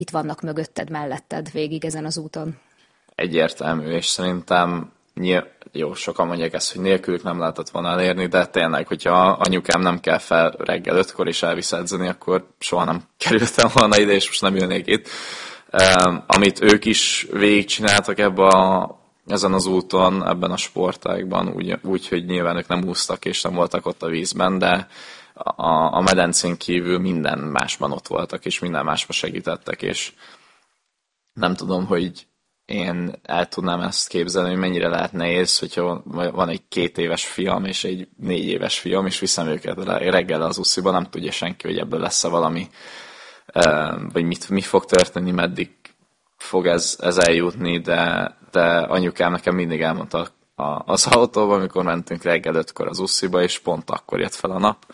itt vannak mögötted, melletted végig ezen az úton? Egyértelmű, és szerintem jó, sokan mondják ezt, hogy nélkülük nem lehetett volna elérni, de tényleg, hogyha anyukám nem kell fel reggel 5-kor és elvisz edzeni, akkor soha nem kerültem volna ide, és most nem ülnék itt. Amit ők is végigcsináltak ezen az úton, ebben a sportágban, úgy, hogy nyilván ők nem úsztak és nem voltak ott a vízben, de a medencén kívül minden másban ott voltak, és minden másban segítettek, és nem tudom, hogy én el tudnám ezt képzelni, hogy mennyire lehet nehéz, hogyha van egy 2 éves fiam és egy 4 éves fiam, és viszem őket reggel az usziba, nem tudja senki, hogy ebből lesz-e valami, vagy mi fog történni, meddig fog ez eljutni, de anyukám nekem mindig elmondta az autóban, amikor mentünk reggel 5-kor az usziba, és pont akkor jött fel a nap,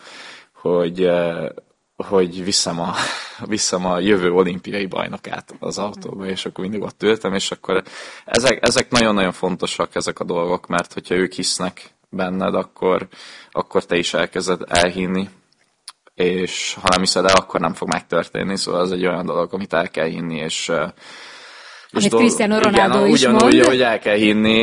hogy viszem a jövő olimpiai bajnokát az autóba, és akkor mindig ott ültem, és akkor ezek nagyon-nagyon fontosak, ezek a dolgok, mert hogyha ők hisznek benned, akkor te is elkezded elhinni, és ha nem hiszed el, akkor nem fog megtörténni, szóval ez egy olyan dolog, amit el kell hinni, és amit Cristiano Ronaldo is ugyanúgy, hogy el kell hinni,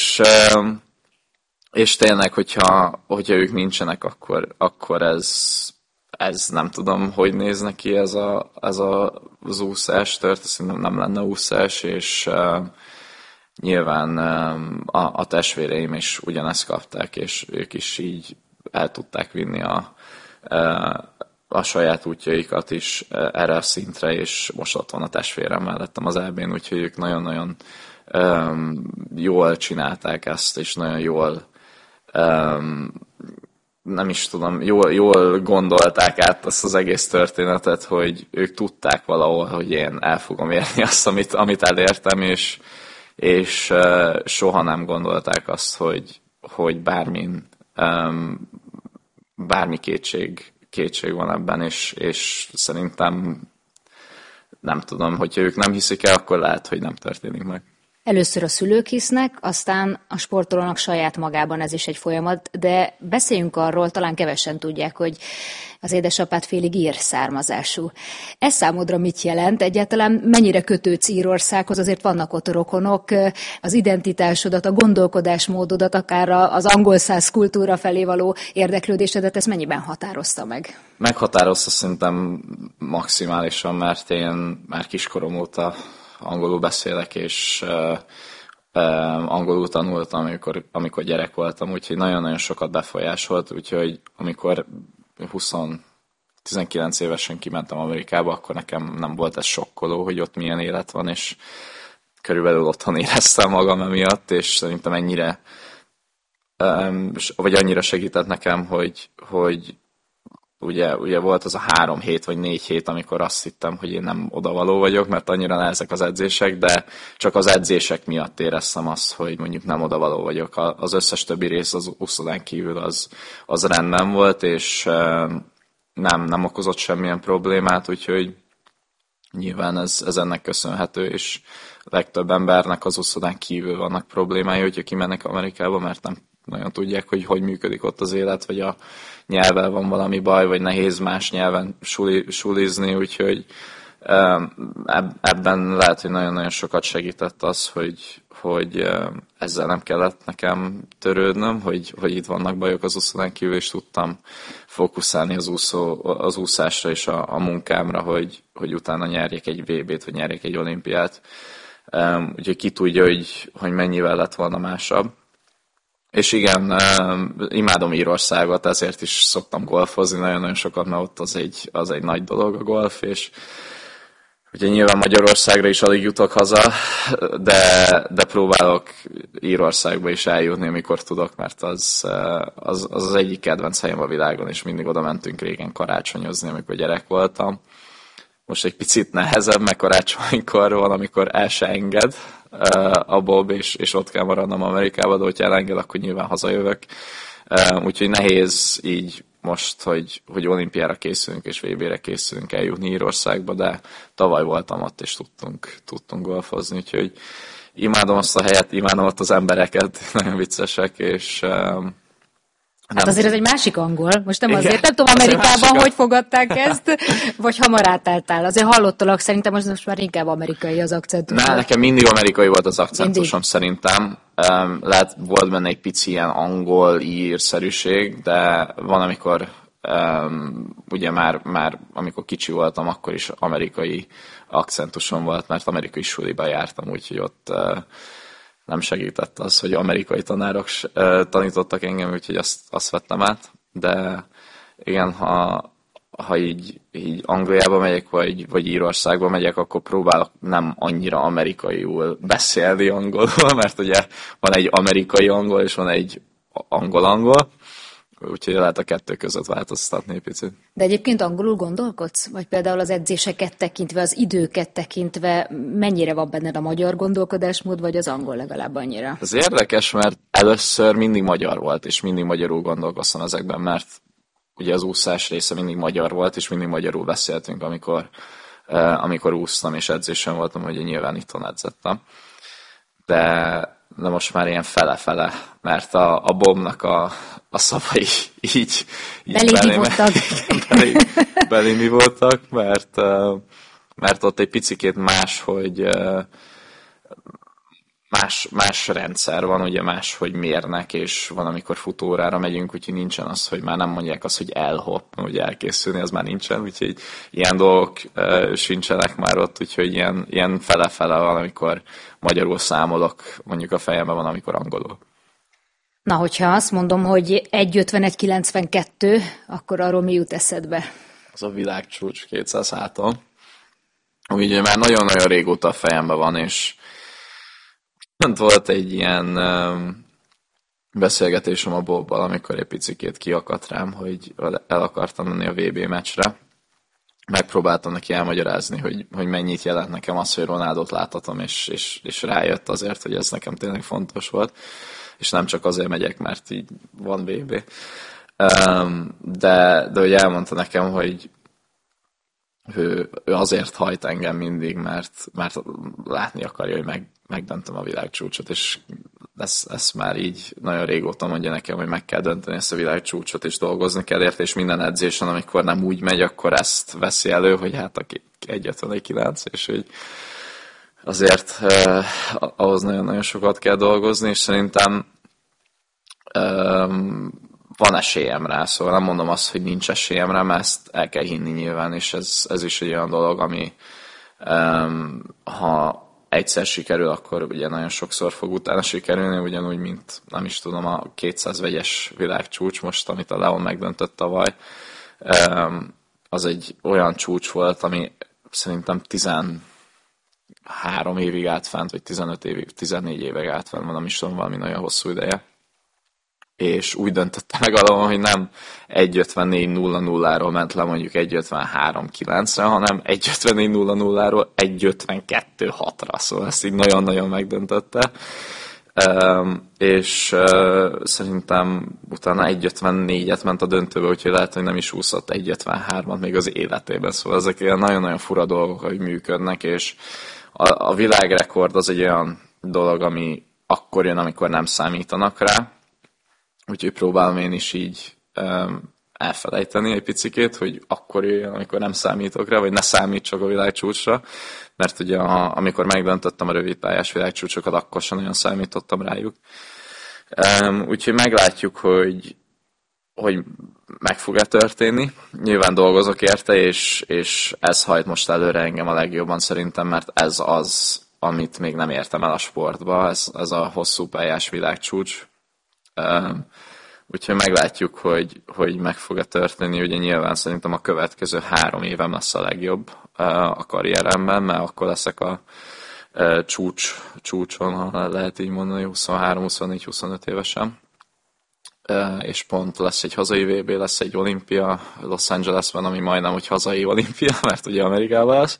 és tényleg, hogyha ők nincsenek, akkor ez nem tudom, hogy néz neki az úszás történet, nem lenne úszás, és nyilván a testvéreim is ugyanezt kapták, és ők is így el tudták vinni a saját útjaikat is erre a szintre, és most ott van a testvérem mellettem az EB-n, úgyhogy ők nagyon-nagyon jól csinálták ezt, és nagyon jól nem is tudom, jól gondolták át azt az egész történetet, hogy ők tudták valahol, hogy én el fogom érni azt, amit elértem, és soha nem gondolták azt, hogy bármi kétség van ebben, és szerintem nem tudom, hogyha ők nem hiszik el, akkor lehet, hogy nem történik meg. Először a szülők hisznek, aztán a sportolónak saját magában ez is egy folyamat, de beszéljünk arról, talán kevesen tudják, hogy az édesapád félig ír származású. Ez számodra mit jelent? Egyáltalán mennyire kötődsz Írországhoz? Azért vannak ott rokonok, az identitásodat, a gondolkodásmódodat, akár az angol száz kultúra felé való érdeklődésedet, ez mennyiben határozta meg? Meghatározta szerintem maximálisan, mert én már kiskorom óta angolul beszélek, és angolul tanultam, amikor gyerek voltam, úgyhogy nagyon-nagyon sokat befolyásolt, úgyhogy amikor 19 évesen kimentem Amerikába, akkor nekem nem volt ez sokkoló, hogy ott milyen élet van, és körülbelül otthon éreztem magam emiatt, és szerintem annyira segített nekem, hogy ugye volt az a 3 hét vagy 4 hét, amikor azt hittem, hogy én nem odavaló vagyok, mert annyira nehezek az edzések, de csak az edzések miatt éreztem azt, hogy mondjuk nem odavaló vagyok. Az összes többi rész az úszodán kívül az rendben volt, és nem okozott semmilyen problémát, úgyhogy nyilván ez ennek köszönhető, és a legtöbb embernek az úszodán kívül vannak problémái, hogyha kimennek Amerikába, mert nem nagyon tudják, hogy működik ott az élet, vagy a nyelvvel van valami baj, vagy nehéz más nyelven sulizni, úgyhogy ebben lehet, hogy nagyon-nagyon sokat segített az, hogy ezzel nem kellett nekem törődnöm, hogy itt vannak bajok az úszodán kívül, és tudtam fókuszálni az úszásra és a munkámra, hogy utána nyerjek egy VB-t, vagy nyerjek egy olimpiát. Úgyhogy ki tudja, hogy mennyivel lett volna másabb. És igen, imádom Írországot, ezért is szoktam golfozni nagyon-nagyon sokat, mert ott az egy nagy dolog a golf, és ugye nyilván Magyarországra is alig jutok haza, de próbálok Írországba is eljutni, amikor tudok, mert az egyik kedvenc helyem a világon, és mindig oda mentünk régen karácsonyozni, amikor gyerek voltam. Most egy picit nehezebb, mert karácsonykor van, amikor el se enged a Bob, és ott kell maradnom Amerikába, de hogyha elenged, akkor nyilván hazajövök. Úgyhogy nehéz így most, hogy olimpiára készülünk és VB-re készülünk eljutni Írországba, de tavaly voltam ott, és tudtunk golfozni, úgyhogy imádom azt a helyet, imádom ott az embereket, nagyon viccesek, és Hát azért ez egy másik angol. Most nem azért, nem tudom Amerikában, hogy fogadták ezt, vagy hamar átálltál. Azért hallottalak, szerintem most már inkább amerikai az akcentus. Nekem mindig amerikai volt az akcentusom szerintem. Lehet, volt benne egy pici ilyen angol-ír-szerűség, de van, amikor ugye már amikor kicsi voltam, akkor is amerikai akcentusom volt, mert amerikai suliba jártam, úgyhogy ott nem segített az, hogy amerikai tanárok tanítottak engem, úgyhogy azt vettem át. De igen, ha így Angliába megyek, vagy Írországba megyek, akkor próbálok nem annyira amerikaiul beszélni angolul, mert ugye van egy amerikai angol, és van egy angol-angol, úgyhogy lehet a kettő között változtatni egy picit. De egyébként angolul gondolkodsz? Vagy például az edzéseket tekintve, az időket tekintve, mennyire van benned a magyar gondolkodásmód, vagy az angol legalább annyira? Ez érdekes, mert először mindig magyar volt, és mindig magyarul gondolkoztam ezekben, mert ugye az úszás része mindig magyar volt, és mindig magyarul beszéltünk, amikor úsztam, és edzésen voltam, hogy nyilván itthon edzettem. De most már ilyen fele-fele, mert a Bobnak a szavai így belémi voltak, mert ott egy picikét hogy más rendszer van, ugye hogy mérnek, és van, amikor futóórára megyünk, úgyhogy nincsen az, hogy már nem mondják azt, hogy elhopp, hogy elkészülni, az már nincsen, úgyhogy ilyen dolgok sincsenek már ott, úgyhogy ilyen fele-fele van, amikor magyarul számolok, mondjuk a fejemben van, amikor angolul. Na, hogyha azt mondom, hogy 1,51,92, akkor arról mi jut eszedbe? Az a világcsúcs 200 háton. Ugye már nagyon-nagyon régóta a fejemben van, és volt egy ilyen beszélgetésem a Bobbal, amikor egy picikét kiakadt rám, hogy el akartam menni a VB meccsre. Megpróbáltam neki elmagyarázni, hogy mennyit jelent nekem az, hogy Ronaldot láthatom, és rájött azért, hogy ez nekem tényleg fontos volt. És nem csak azért megyek, mert így van VB. De hogy elmondta nekem, hogy ő azért hajt engem mindig, mert látni akarja, hogy megdöntöm a világcsúcsot, és ezt már így nagyon régóta mondja nekem, hogy meg kell dönteni ezt a világcsúcsot, és dolgozni kell érte, és minden edzésen, amikor nem úgy megy, akkor ezt veszi elő, hogy hát a 1,59, és hogy azért ahhoz nagyon-nagyon sokat kell dolgozni, és szerintem van esélyem rá, szóval nem mondom azt, hogy nincs esélyem rá, mert ezt el kell hinni nyilván, és ez is egy olyan dolog, ami ha egyszer sikerül, akkor ugye nagyon sokszor fog utána sikerülni, ugyanúgy, mint nem is tudom, a 200 vegyes világcsúcs most, amit a Leon megdöntött tavaly, az egy olyan csúcs volt, ami szerintem 13 évig állt fent, vagy 15 évig, 14 évig állt fent, nem is tudom, valami nagyon hosszú ideje. És úgy döntötte meg alapon, hogy nem 1,54,00-ról ment le mondjuk 1,53,9-re, hanem 1,54,00-ról 1,52,6-ra, szóval ezt így nagyon-nagyon megdöntötte. És szerintem utána 1,54-et ment a döntőbe, úgyhogy lehet, hogy nem is úszott 1,53-at még az életében, szóval ezek ilyen nagyon-nagyon fura dolgok, hogy működnek, és a világrekord az egy olyan dolog, ami akkor jön, amikor nem számítanak rá, úgyhogy próbálom én is így elfelejteni egy picikét, hogy akkor jöjjön, amikor nem számítok rá, vagy ne számítsak a világcsúcsra, mert ugye amikor megdöntöttem a rövidpályás világcsúcsokat, akkor sem nagyon számítottam rájuk. Úgyhogy meglátjuk, hogy meg fog-e történni. Nyilván dolgozok érte, és ez hajt most előre engem a legjobban szerintem, mert ez az, amit még nem értem el a sportba, ez a hosszú pályás világcsúcs. Úgyhogy meglátjuk, hogy meg fog-e történni. Ugye nyilván szerintem a következő 3 évem lesz a legjobb a karrieremben, mert akkor leszek a csúcson, ha lehet így mondani, 23, 24, 25 évesen. És pont lesz egy hazai VB, lesz egy olimpia Los Angelesben, ami majdnem, hogy hazai olimpia, mert ugye Amerikában lesz.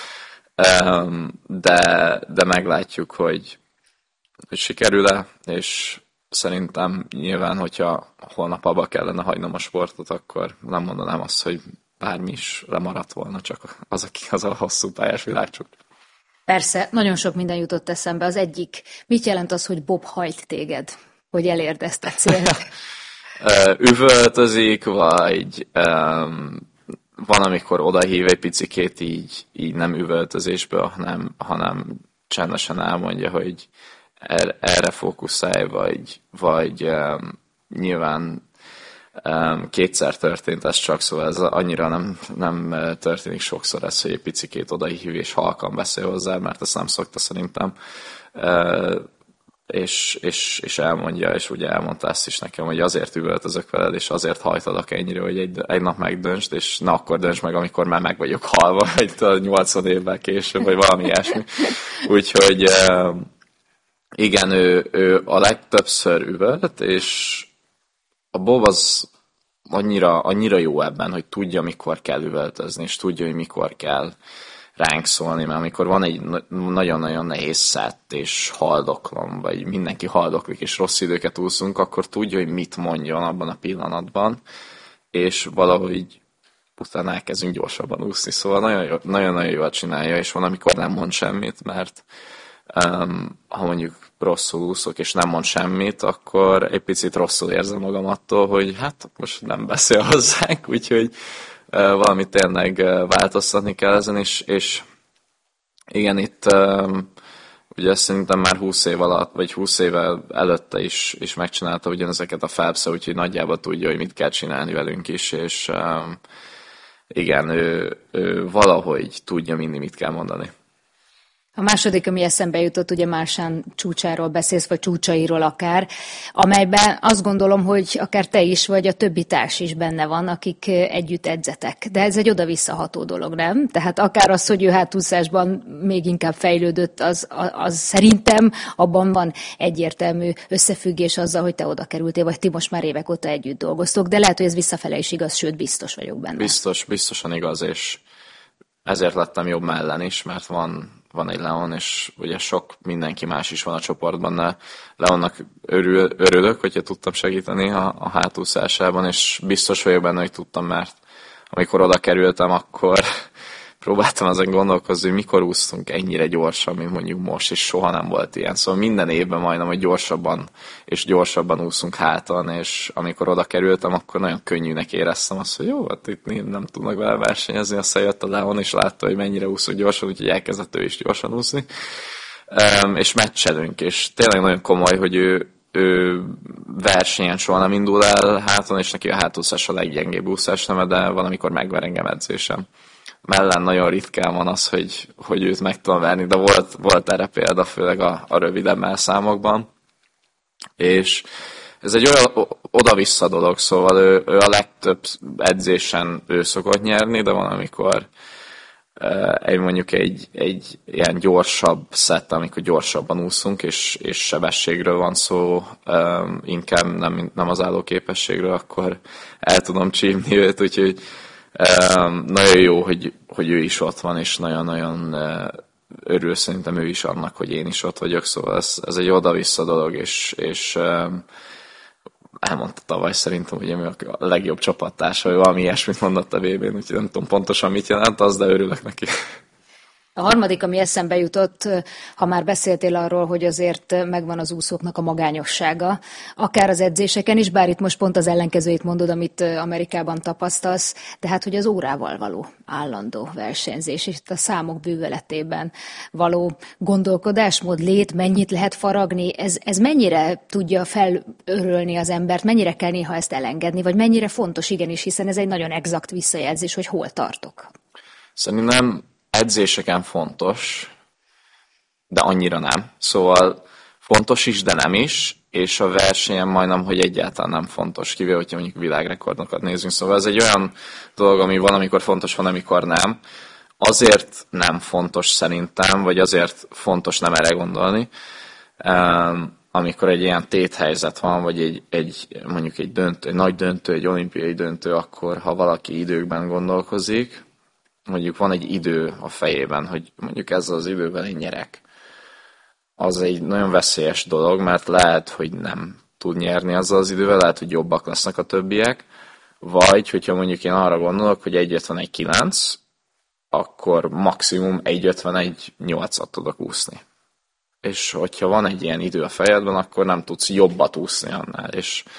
De meglátjuk, hogy sikerül-e, és szerintem nyilván, hogyha holnap abba kellene hagynom a sportot, akkor nem mondanám azt, hogy bármi is lemaradt volna, csak az a hosszú pályás világcsúcs. Persze, nagyon sok minden jutott eszembe. Az egyik, mit jelent az, hogy Bob hajt téged, hogy elérd ezt a célt? üvöltözik, vagy van, amikor odahív egy picikét így nem üvöltözésből, hanem csendesen elmondja, hogy erre fókuszálj, vagy nyilván kétszer történt ez csak, szóval ez annyira nem történik sokszor ez, hogy egy picikét odahív és halkan beszél hozzá, mert ezt nem szokta szerintem. És elmondja, és ugye elmondta ezt is nekem, hogy azért üvöltözök veled, és azért hajtalak ennyire, hogy egy nap megdöntsd, és na akkor dönts meg, amikor már meg vagyok halva, vagy 80 évvel később, vagy valami ilyesmi. Úgyhogy igen, ő a legtöbbször üvölt, és a Bob az annyira jó ebben, hogy tudja, mikor kell üvöltözni, és tudja, hogy mikor kell ránk szólni, mert amikor van egy nagyon-nagyon nehéz szett, és haldoklom, vagy mindenki haldoklik, és rossz időket úszunk, akkor tudja, hogy mit mondjon abban a pillanatban, és valahogy utána elkezdünk gyorsabban úszni. Szóval nagyon-nagyon jól csinálja, és van, amikor nem mond semmit, mert ha mondjuk rosszul úszok, és nem mond semmit, akkor egy picit rosszul érzem magam attól, hogy hát most nem beszél hozzánk, úgyhogy valamit tényleg változtatni kell ezen, és igen, itt ugye szerintem már 20 év alatt, vagy 20 éve előtte is megcsinálta ugyanezeket a Phelps, úgyhogy nagyjából tudja, hogy mit kell csinálni velünk is, és igen, ő valahogy tudja mindig, mit kell mondani. A második, ami eszembe jutott, ugye Marchand csúcsáról beszélsz, vagy csúcsairól akár, amelyben azt gondolom, hogy akár te is, vagy a többi társ is benne van, akik együtt edzetek. De ez egy oda-visszaható dolog, nem? Tehát akár az, hogy ő hátúszásban még inkább fejlődött, az szerintem abban van egyértelmű összefüggés azzal, hogy te oda kerültél, vagy ti most már évek óta együtt dolgoztok, de lehet, hogy ez visszafele is igaz, sőt, biztos vagyok benne. Biztosan igaz, és ezért lettem jobb mellen is, mert van egy Leon, és ugye sok mindenki más is van a csoportban, de Leonnak örülök, hogyha tudtam segíteni a hátúszásában, és biztos vagyok benne, hogy tudtam, mert amikor oda kerültem, akkor próbáltam azon gondolkozni, hogy mikor úsztunk ennyire gyorsan, mint mondjuk most, és soha nem volt ilyen. Szóval minden évben majdnem, hogy gyorsabban úszunk háton, és amikor oda kerültem, akkor nagyon könnyűnek éreztem azt, hogy jó, hát itt nem tudnak vele versenyezni, aztán jött a Leon, és látta, hogy mennyire úszok gyorsan, úgyhogy elkezdett ő is gyorsan úszni. És meccselünk, és tényleg nagyon komoly, hogy ő versenyen soha nem indul el háton, és neki a hátúszás a leggyengébb úszásneme, de van, amikor megver engem edzésem. Mellen nagyon ritkán van az, hogy őt meg tudom verni, de volt erre példa, főleg a rövidebb elszámokban. És ez egy olyan oda-vissza dolog, szóval ő a legtöbb edzésen ő szokott nyerni, de van, amikor mondjuk egy ilyen gyorsabb szett, amikor gyorsabban úszunk, és sebességről van szó, inkább nem az állóképességről, akkor el tudom csípni őt, úgyhogy nagyon jó, hogy ő is ott van, és nagyon-nagyon örül szerintem ő is annak, hogy én is ott vagyok, szóval ez egy oda-vissza dolog, és elmondta tavaly szerintem, hogy mi a legjobb csapattársa, vagy valami ilyesmit mondott a VB-n, úgyhogy nem tudom pontosan mit jelent az, de örülök neki. A harmadik, ami eszembe jutott, ha már beszéltél arról, hogy azért megvan az úszóknak a magányossága, akár az edzéseken is, bár itt most pont az ellenkezőjét mondod, amit Amerikában tapasztalsz, de hát, hogy az órával való állandó versenyzés, és itt a számok bűvöletében való gondolkodásmód, lét, mennyit lehet faragni, ez mennyire tudja felörölni az embert, mennyire kell néha ezt elengedni, vagy mennyire fontos, igenis, hiszen ez egy nagyon exakt visszajelzés, hogy hol tartok. Szerintem edzéseken fontos, de annyira nem. Szóval fontos is, de nem is, és a versenyen majdnem, hogy egyáltalán nem fontos, kivéve, hogyha mondjuk világrekordokat nézünk. Szóval ez egy olyan dolog, ami van, amikor fontos, van, amikor nem. Azért nem fontos szerintem, vagy azért fontos nem erre gondolni, amikor egy ilyen téthelyzet van, vagy mondjuk egy döntő, egy nagy döntő, egy olimpiai döntő, akkor ha valaki időkben gondolkozik, mondjuk van egy idő a fejében, hogy mondjuk ezzel az idővel én nyerek. Az egy nagyon veszélyes dolog, mert lehet, hogy nem tud nyerni azzal az idővel, lehet, hogy jobbak lesznek a többiek, vagy hogyha mondjuk én arra gondolok, hogy 1.51.9, akkor maximum 1.51.8-at tudok úszni. És hogyha van egy ilyen idő a fejedben, akkor nem tudsz jobbat úszni annál. És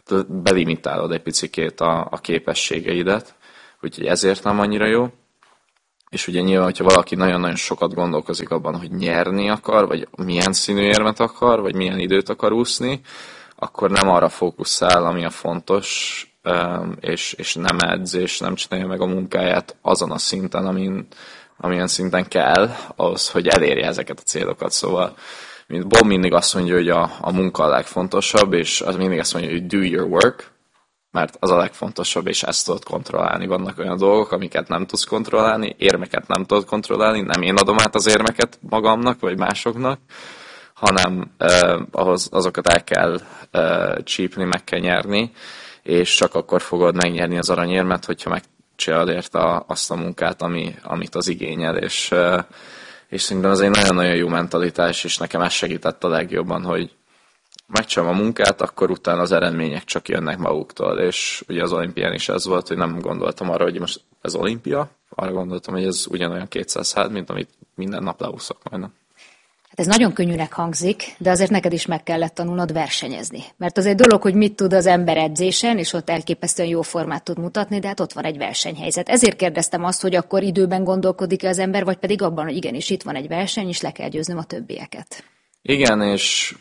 belimitálod egy picikét a képességeidet, úgyhogy ezért nem annyira jó. És ugye nyilván, hogyha valaki nagyon-nagyon sokat gondolkozik abban, hogy nyerni akar, vagy milyen színű érmet akar, vagy milyen időt akar úszni, akkor nem arra fókuszál, ami a fontos, és nem edz, és nem csinálja meg a munkáját azon a szinten, amilyen szinten kell, ahhoz, hogy elérje ezeket a célokat. Szóval, mint Bob mindig azt mondja, hogy a munka a legfontosabb, és az mindig azt mondja, hogy do your work, mert az a legfontosabb, és ezt tudod kontrollálni. Vannak olyan dolgok, amiket nem tudsz kontrollálni, érmeket nem tudod kontrollálni, nem én adom át az érmeket magamnak, vagy másoknak, hanem azokat el kell csípni, meg kell nyerni, és csak akkor fogod megnyerni az aranyérmet, hogyha megcsinálod érte azt a munkát, amit az igényel, és szerintem ez egy nagyon-nagyon jó mentalitás, és nekem ez segített a legjobban, hogy megcsinálom a munkát, akkor utána az eredmények csak jönnek maguktól, és ugye az olimpián is ez volt, hogy nem gondoltam arra, hogy most ez olimpia, arra gondoltam, hogy ez ugyanolyan 200 hát, mint amit minden nap leúszok majdnem. Hát ez nagyon könnyűnek hangzik, de azért neked is meg kellett tanulnod versenyezni. Mert az egy dolog, hogy mit tud az ember edzésen, és ott elképesztően jó formát tud mutatni, de hát ott van egy versenyhelyzet. Ezért kérdeztem azt, hogy akkor időben gondolkodik-e az ember, vagy pedig abban, hogy igenis itt van egy verseny, és le kell győznöm a többieket. Igen, és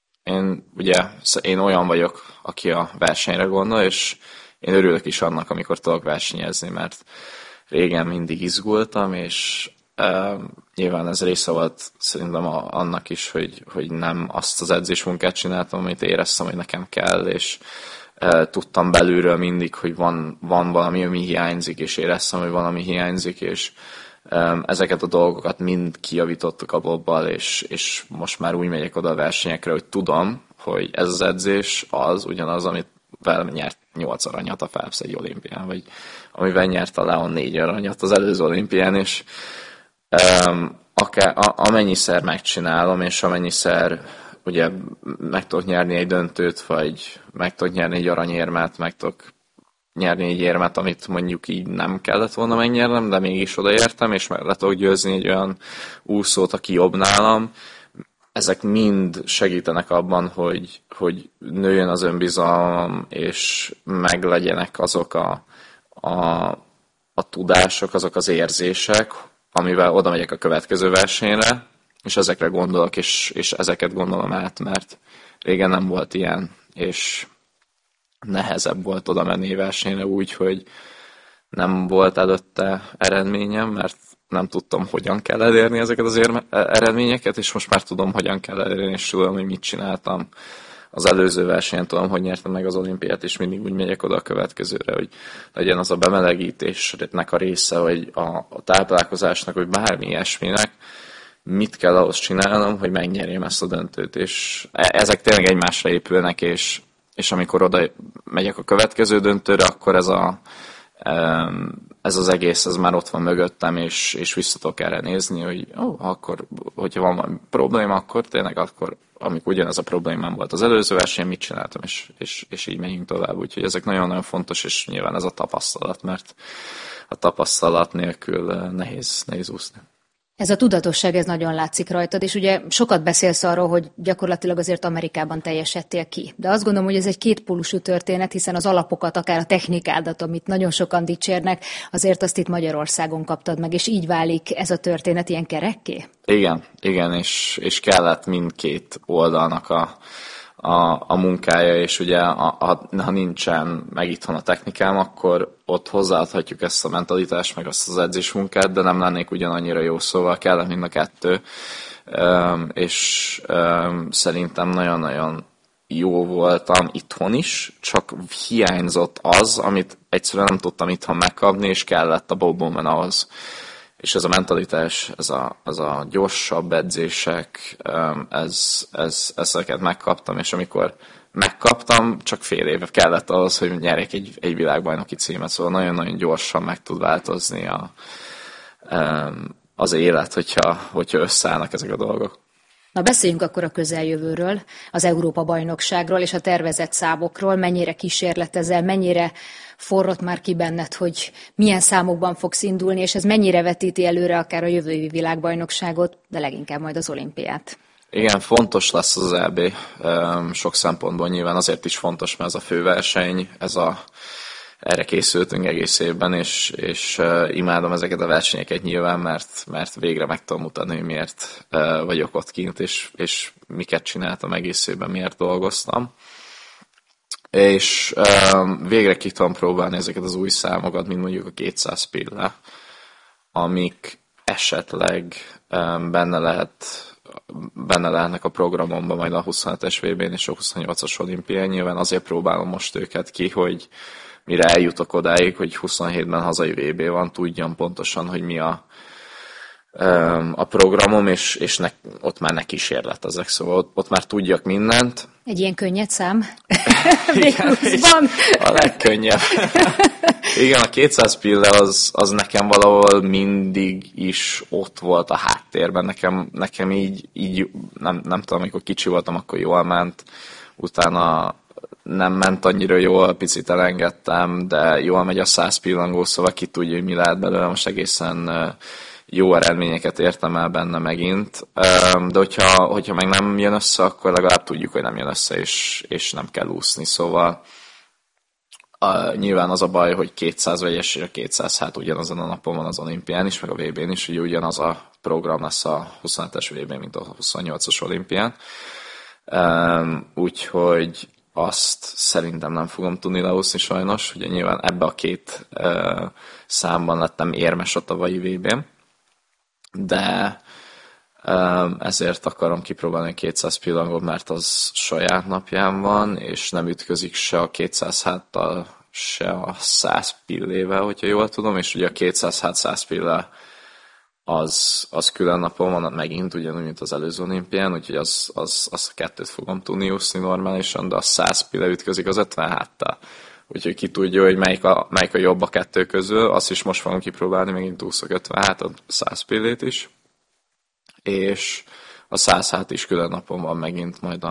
én olyan vagyok, aki a versenyre gondol, és én örülök is annak, amikor tudok versenyezni, mert régen mindig izgultam, és nyilván ez része volt szerintem annak is, hogy nem azt az edzésmunkát csináltam, amit éreztem, hogy nekem kell, és tudtam belülről mindig, hogy van valami, ami hiányzik, és éreztem, hogy valami hiányzik, és ezeket a dolgokat mind kijavítottuk a Bobbal, és most már úgy megyek oda a versenyekre, hogy tudom, hogy ez az edzés az ugyanaz, amit nyert 8 aranyat a Phelps egy olimpián, vagy amivel nyert a Leon 4 aranyat az előző olimpián, és amennyiszer megcsinálom, és amennyiszer ugye meg tudok nyerni egy döntőt, vagy meg tudok nyerni egy aranyérmet, meg tudok nyerni egy érmet, amit mondjuk így nem kellett volna megnyernem, de mégis odaértem, és meg le tudok győzni egy olyan úszót, aki jobb nálam. Ezek mind segítenek abban, hogy nőjön az önbizalmam, és meglegyenek azok a tudások, azok az érzések, amivel oda megyek a következő versenyre, és ezekre gondolok, és ezeket gondolom át, mert régen nem volt ilyen, és nehezebb volt oda menni versenyre úgy, hogy nem volt előtte eredményem, mert nem tudtam, hogyan kell elérni ezeket az eredményeket, és most már tudom, hogyan kell elérni, és tudom, hogy mit csináltam. Az előző versenyen tudom, hogy nyertem meg az olimpiát, és mindig úgy megyek oda a következőre, hogy legyen az a bemelegítésnek a része, vagy a táplálkozásnak, vagy bármi ilyesminek, mit kell ahhoz csinálnom, hogy megnyerjem ezt a döntőt. És ezek tényleg egymásra épülnek, és amikor oda megyek a következő döntőre, akkor ez az egész, ez már ott van mögöttem, és vissza tudok erre nézni, hogy akkor, hogyha van valami probléma, akkor tényleg amikor ugyanez a problémám volt az előző versenyen, mit csináltam, és így megyünk tovább. Úgyhogy ezek nagyon-nagyon fontos, és nyilván ez a tapasztalat, mert a tapasztalat nélkül nehéz úszni. Ez a tudatosság, ez nagyon látszik rajtad, és ugye sokat beszélsz arról, hogy gyakorlatilag azért Amerikában teljesedtél ki. De azt gondolom, hogy ez egy kétpólusú történet, hiszen az alapokat, akár a technikádat, amit nagyon sokan dicsérnek, azért azt itt Magyarországon kaptad meg, és így válik ez a történet ilyen kerekké? Igen, és kellett mindkét oldalnak a munkája, és ugye ha nincsen meg itthon a technikám, akkor ott hozzáadhatjuk ezt a mentalitást, meg azt az edzésmunkát, de nem lennék ugyanannyira jó, szóval kellett mind a kettő, és szerintem nagyon-nagyon jó voltam itthon is, csak hiányzott az, amit egyszerűen nem tudtam itthon megkapni, és kellett a Bob Bowman ahhoz. És ez a mentalitás, ez a gyorsabb edzések, ezeket megkaptam, és amikor megkaptam, csak fél év kellett ahhoz, hogy nyerjek egy világbajnoki címet, szóval nagyon-nagyon gyorsan meg tud változni az élet, hogyha összeállnak ezek a dolgok. Na beszéljünk akkor a közeljövőről, az Európa-bajnokságról és a tervezett számokról, mennyire kísérletezel, mennyire forrott már ki benned, hogy milyen számokban fogsz indulni, és ez mennyire vetíti előre akár a jövő évi világbajnokságot, de leginkább majd az olimpiát. Igen, fontos lesz az EB, sok szempontból nyilván azért is fontos, mert ez a főverseny, erre készültünk egész évben, és imádom ezeket a versenyeket nyilván, mert végre meg tudom mutatni, hogy miért vagyok ott kint, és miket csináltam egész évben, miért dolgoztam. És végre ki tudom próbálni ezeket az új számokat, mint mondjuk a 200 pille, amik esetleg benne lehetnek a programomban majd a 27-es VB-n és a 28-as olimpián. Nyilván azért próbálom most őket ki, hogy mire eljutok odáig, hogy 27-ben hazai VB van, tudjam pontosan, hogy mi a programom, és ott már ne kísérletezek, szóval ott már tudjak mindent. Egy ilyen könnyed szám? Igen, a legkönnyebb. Igen, a 200 pille az nekem valahol mindig is ott volt a háttérben. Nekem így nem tudom, amikor kicsi voltam, akkor jól ment. Utána nem ment annyira jól, picit elengedtem, de jól megy a 100 pillangó, szóval ki tudja, hogy mi lehet belőle. Most egészen jó eredményeket értem el benne megint, de hogyha meg nem jön össze, akkor legalább tudjuk, hogy nem jön össze, és nem kell úszni, szóval nyilván az a baj, hogy 200 vegyes és a 200, hát ugyanazon a napon van az olimpián is, meg a VB-n is, ugye ugyanaz a program lesz a 27-es VB-n, mint a 28-as olimpián, úgyhogy azt szerintem nem fogom tudni leúszni sajnos, ugye nyilván ebbe a két számban lettem érmes a tavalyi VB-n, de ezért akarom kipróbálni a 200 pillangot, mert az saját napján van, és nem ütközik se a 200 háttal, se a 100 pillével, hogyha jól tudom, és ugye a 200 hát 100 pille az külön napon van, megint ugyanúgy, mint az előző olimpián, úgyhogy azt a kettőt fogom tudni úszni normálisan, de a 100 pille ütközik az 50 háttal. Úgyhogy ki tudja, hogy melyik a jobb a kettő közül, azt is most fogom kipróbálni, megint úszok 50 hátat, 100 pillét is, és a 100 hát is külön napon van megint majd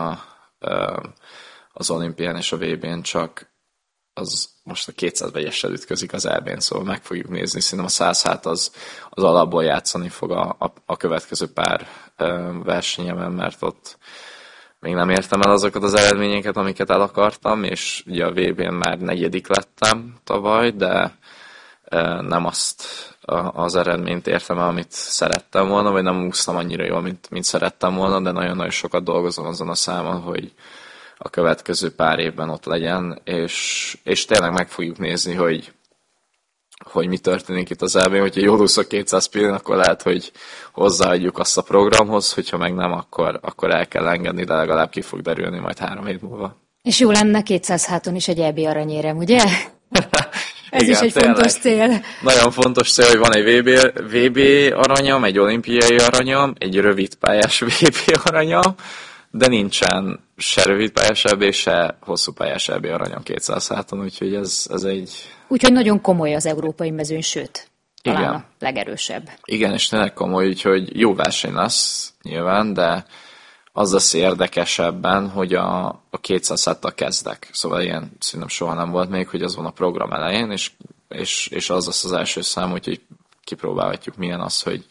az olimpián és a VB-n, csak az most a 200 vegyessel ütközik az EB-n, szóval meg fogjuk nézni. Szerintem a 100 hát az alapból játszani fog a következő pár versenyemen, mert ott még nem értem el azokat az eredményeket, amiket el akartam, és ugye a VB-n már 4. lettem tavaly, de nem azt az eredményt értem el, amit szerettem volna, vagy nem úsztam annyira jól, mint szerettem volna, de nagyon-nagyon sokat dolgozom azon a számon, hogy a következő pár évben ott legyen, és tényleg meg fogjuk nézni, hogy mi történik itt az EB-n, hogyha jól úszok 200 pillén, akkor lehet, hogy hozzáadjuk azt a programhoz, hogyha meg nem, akkor el kell engedni, de legalább ki fog derülni majd 3 év múlva. És jó lenne 200 háton is egy EB aranyérem, ugye? Ez igen, is egy tényleg fontos cél. Nagyon fontos cél, hogy van egy VB aranyam, egy olimpiai aranyam, egy rövidpályás VB aranyam, de nincsen se rövidpályás EB, se hosszúpályás EB aranyam 200 háton, úgyhogy ez egy... Úgyhogy nagyon komoly az európai mezőny, sőt, talán igen. A legerősebb. Igen, és tényleg komoly, úgyhogy jó verseny lesz nyilván, de az lesz érdekesebben, hogy a 200 háttal kezdek. Szóval ilyen szerintem soha nem volt még, hogy az van a program elején, és az lesz az első szám, úgyhogy kipróbálhatjuk milyen az, hogy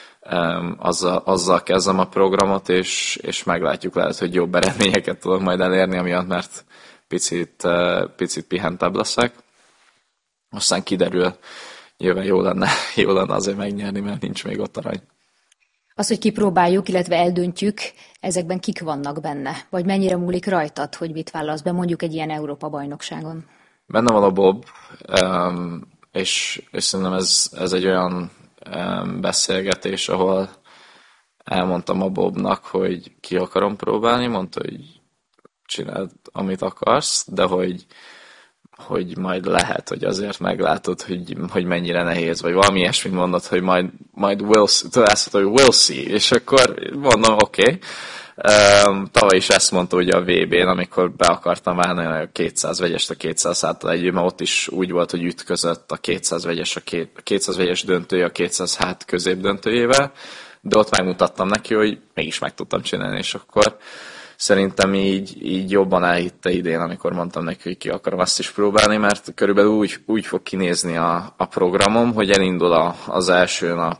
azzal kezdem a programot, és meglátjuk, lehet, hogy jobb eredményeket tudok majd elérni, amiatt, mert picit pihentebb leszek. Aztán kiderül, nyilván jó lenne azért megnyerni, mert nincs még ott arany. Az, hogy kipróbáljuk, illetve eldöntjük, ezekben kik vannak benne? Vagy mennyire múlik rajtad, hogy mit vállalsz be mondjuk egy ilyen Európa-bajnokságon? Benne van a Bob, és szerintem ez egy olyan beszélgetés, ahol elmondtam a Bobnak, hogy ki akarom próbálni, mondta, hogy csináld, amit akarsz, de hogy majd lehet, hogy azért meglátod, hogy mennyire nehéz, vagy valami ilyesmit mondod, hogy majd we'll see, és akkor mondom, oké. Tavaly is ezt mondta ugye a VB-n, amikor be akartam válni a 200 vegyest a 200 háttal együtt, mert ott is úgy volt, hogy ütközött a 200 vegyes döntője a 200 hát középdöntőjével, de ott megmutattam neki, hogy mégis meg tudtam csinálni, és akkor szerintem így jobban elhitte idén, amikor mondtam neki, hogy ki akarom azt is próbálni, mert körülbelül úgy fog kinézni a programom, hogy elindul az első nap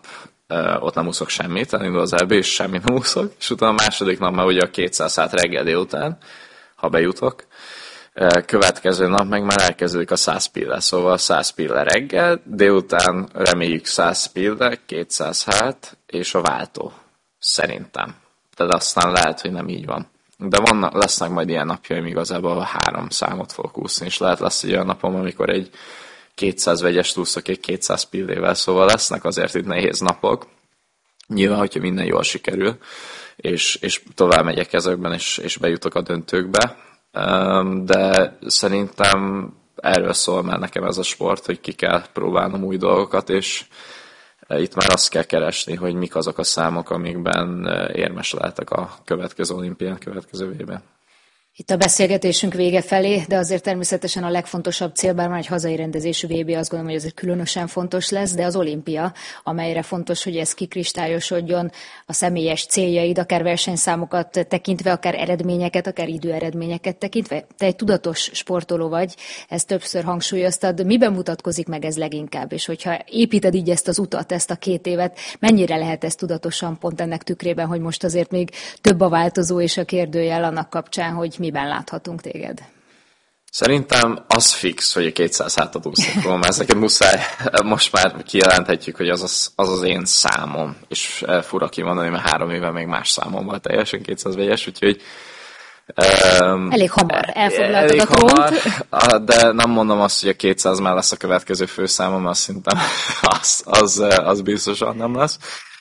ott nem úszok semmit, elindul az EB, és semmit nem úszok, és utána a második nap már ugye a 200 hát reggel délután, ha bejutok. Következő nap meg már elkezdődik a 100 pille, szóval 100 pille reggel, délután reméljük 100 pille, 200 hát, és a váltó. Szerintem. Tehát aztán lehet, hogy nem így van. De lesznek majd ilyen napjaim igazából, a 3 számot fogok úszni, és lesz egy olyan napom, amikor egy 200 vegyes úszok egy 200 pillével, szóval lesznek azért itt nehéz napok. Nyilván, hogyha minden jól sikerül, és tovább megyek ezekben, és bejutok a döntőkbe. De szerintem erről szól már nekem ez a sport, hogy ki kell próbálnom új dolgokat, és itt már azt kell keresni, hogy mik azok a számok, amikben érmes lehetek a következő olimpián, következő évben. Itt a beszélgetésünk vége felé, de azért természetesen a legfontosabb cél, bár már egy hazai rendezésű VB, azt gondolom, hogy ez különösen fontos lesz, de az olimpia, amelyre fontos, hogy ez kikristályosodjon, a személyes céljaid, akár versenyszámokat tekintve, akár eredményeket, akár időeredményeket tekintve. Te egy tudatos sportoló vagy, ezt többször hangsúlyoztad. Miben mutatkozik meg ez leginkább? És hogyha építed így ezt az utat, ezt a 2 évet, mennyire lehet ez tudatosan pont ennek tükrében, hogy most azért még több a változó és a kérdőjel annak kapcsán, hogy miben láthatunk téged? Szerintem az fix, hogy a 200 hátat úszik róla, ezeket muszáj, most már kijelenthetjük, hogy az én számom, és fura kimondani, mert 3 éve még más számom volt teljesen 200 vegyes, úgyhogy elég hamar elfoglaltad a trónt. De nem mondom azt, hogy a 200 már lesz a következő főszámom, azt szerintem az biztosan nem lesz.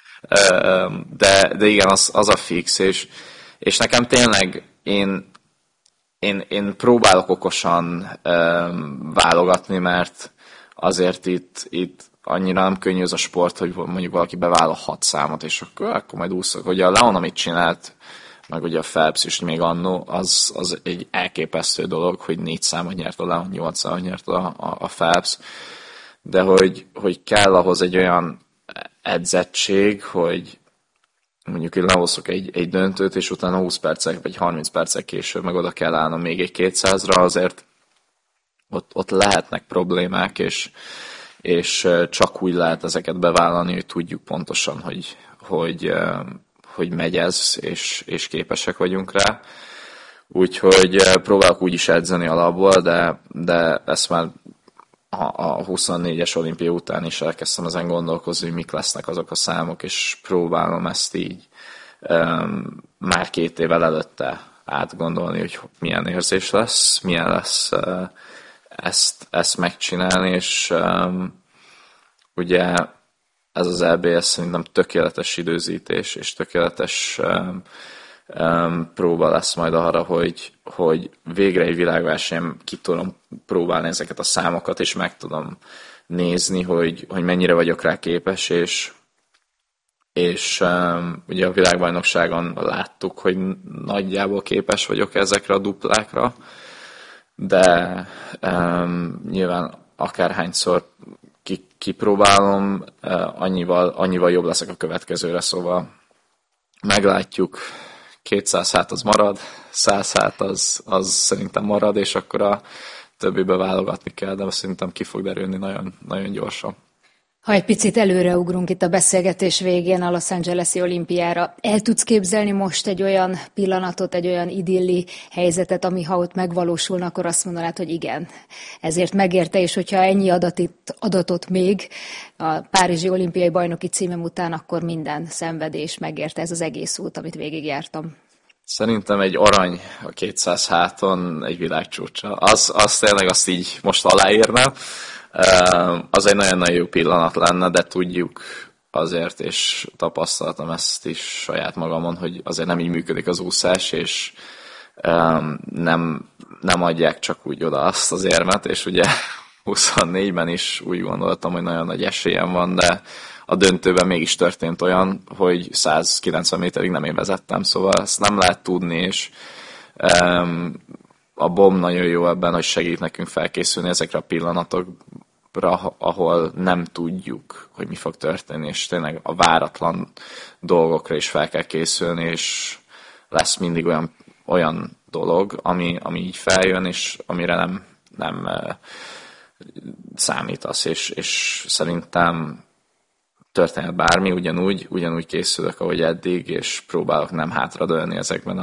De igen, az a fix, és nekem tényleg én próbálok okosan válogatni, mert azért itt annyira nem könnyű ez a sport, hogy mondjuk valaki bevállal 6 számot, és akkor majd úszok. Ugye a Leon, amit csinált, meg ugye a Phelps is még annó, az egy elképesztő dolog, hogy 4 számot nyert a Leon, 8 számot nyert a Phelps, de hogy kell ahhoz egy olyan edzettség, hogy mondjuk én lehozzok egy döntőt, és utána 20 percek vagy 30 percek később meg oda kell állnom még egy 200-ra, azért ott lehetnek problémák, és csak úgy lehet ezeket bevállalni, hogy tudjuk pontosan, hogy megy ez, és képesek vagyunk rá. Úgyhogy próbálok úgy is edzeni alapból, de ezt már a 24-es olimpia után is elkezdtem ezen gondolkozni, hogy mik lesznek azok a számok, és próbálom ezt így már 2 évvel előtte átgondolni, hogy milyen érzés lesz, milyen lesz ezt megcsinálni, és ugye ez az EB, ez szerintem tökéletes időzítés, és tökéletes próba lesz majd arra, hogy végre egy világversenyen ki tudom próbálni ezeket a számokat, és meg tudom nézni, hogy mennyire vagyok rá képes, és ugye a világbajnokságon láttuk, hogy nagyjából képes vagyok ezekre a duplákra, de nyilván akárhányszor kipróbálom, annyival jobb leszek a következőre, szóval meglátjuk. 200 hát az marad, 100 hát az szerintem marad, és akkor a többibe válogatni kell, de szerintem ki fog derülni nagyon, nagyon gyorsan. Ha egy picit előreugrunk itt a beszélgetés végén a Los Angeles-i olimpiára, el tudsz képzelni most egy olyan pillanatot, egy olyan idilli helyzetet, ami ha ott megvalósulna, akkor azt mondanád, hogy igen, ezért megérte, és hogyha ennyi adatot még a Párizsi olimpiai bajnoki címem után, akkor minden szenvedés megérte, ez az egész út, amit végigjártam. Szerintem egy arany a 200 háton egy világcsúcsa. Az tényleg azt így most aláírnám. Az egy nagyon-nagyon jó pillanat lenne, de tudjuk azért, és tapasztaltam ezt is saját magamon, hogy azért nem így működik az úszás, és nem adják csak úgy oda azt az érmet, és ugye 24-ben is úgy gondoltam, hogy nagyon nagy esélyem van, de a döntőben mégis történt olyan, hogy 190 méterig nem én vezettem, szóval ezt nem lehet tudni, és a BOM nagyon jó ebben, hogy segít nekünk felkészülni ezekre a pillanatokra, ahol nem tudjuk, hogy mi fog történni, és tényleg a váratlan dolgokra is fel kell készülni, és lesz mindig olyan dolog, ami így feljön, és amire nem számítasz, és szerintem történhet bármi, ugyanúgy készülök, ahogy eddig, és próbálok nem hátradőlni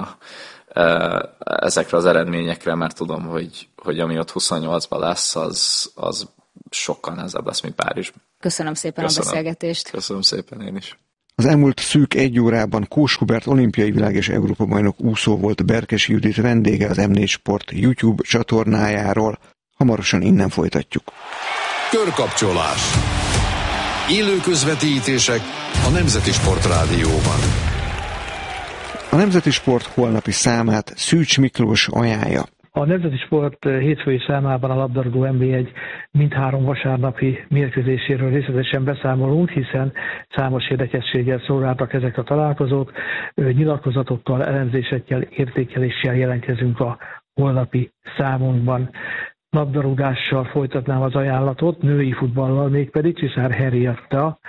ezekre az eredményekre, mert tudom, hogy ami ott 28-ban lesz, az sokkal nehezebb lesz, mint Párizsban. Köszönöm szépen a beszélgetést. Köszönöm szépen én is. Az elmúlt szűk 1 órában Kós Hubert olimpiai világ és Európa bajnok úszó volt Berkes Judit vendége az M4 Sport YouTube csatornájáról. Hamarosan innen folytatjuk. Körkapcsolás. Élő közvetítések a Nemzeti Sport Rádióban. A Nemzeti Sport holnapi számát Szűcs Miklós ajánlja. A Nemzeti Sport hétfői számában a labdarúgó NB1 mindhárom vasárnapi mérkőzéséről részletesen beszámolunk, hiszen számos érdekességgel szolgáltak ezek a találkozók. Nyilatkozatokkal, elemzésekkel, értékeléssel jelentkezünk a holnapi számunkban. Labdarúgással folytatnám az ajánlatot, női futballal mégpedig Csiszár Henrietta,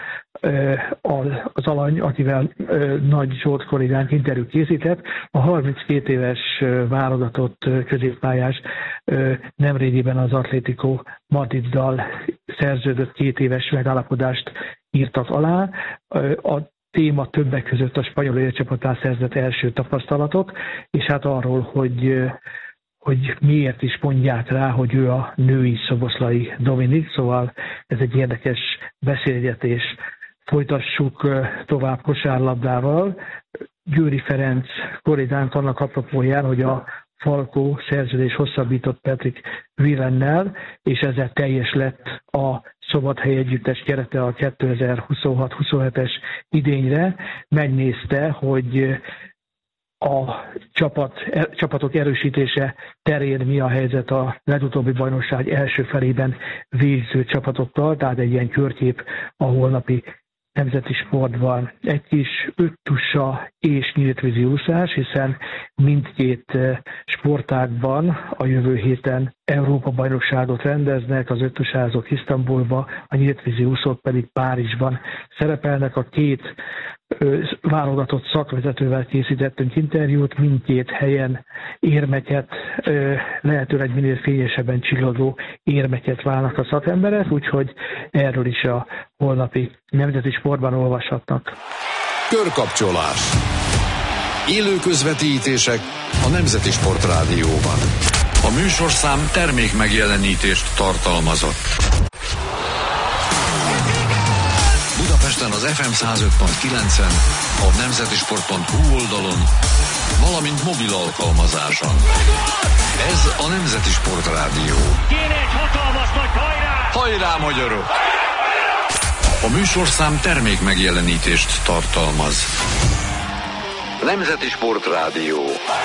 az alany, akivel Nagy Zsolt kollégánk interjú készített. A 32 éves válogatott középpályás nemrégiben az Atlético Madriddal szerződött 2 éves megállapodást írtak alá. A téma többek között a spanyol élcsapatán szerzett első tapasztalatok, és hát arról, hogy miért is mondják rá, hogy ő a női Szoboszlai Dominik, szóval ez egy érdekes beszélgetés. Folytassuk tovább kosárlabdával. Győri Ferenc kollégánk annak apropóján, hogy a Falkó szerződés hosszabbított Patrick Villennel, és ezzel teljes lett a Szombathely együttes kerete a 2026-27-es idényre. Megnézte, hogy a csapatok erősítése terén mi a helyzet a legutóbbi bajnokság első felében végző csapatokkal, tehát egy ilyen körkép a holnapi Nemzeti Sportban. Egy kis öttusa és nyíltvízi úszás, hiszen mindkét sportágban a jövő héten Európa-bajnokságot rendeznek, az öttusázók Isztambulba, a nyíltvízi úszók pedig Párizsban szerepelnek. A két válogatott szakvezetővel készítettünk interjút, mindkét helyen érmeket, lehetőleg minél fényesebben csillogó érmeket válnak a szakemberek, úgyhogy erről is a holnapi Nemzeti Sportban olvashatnak. Körkapcsolás. Élő közvetítések a Nemzeti Sport Rádióban. A műsorszám termék megjelenítést tartalmazott. Budapesten az FM 105.9-en, a nemzetisport.hu oldalon, valamint mobil alkalmazáson. Ez a Nemzeti Sport Rádió. Kéne egy hatalmas nagy hajrá! Hajrá, magyarok! A műsorszám termék megjelenítést tartalmaz. Nemzeti Sport Rádió.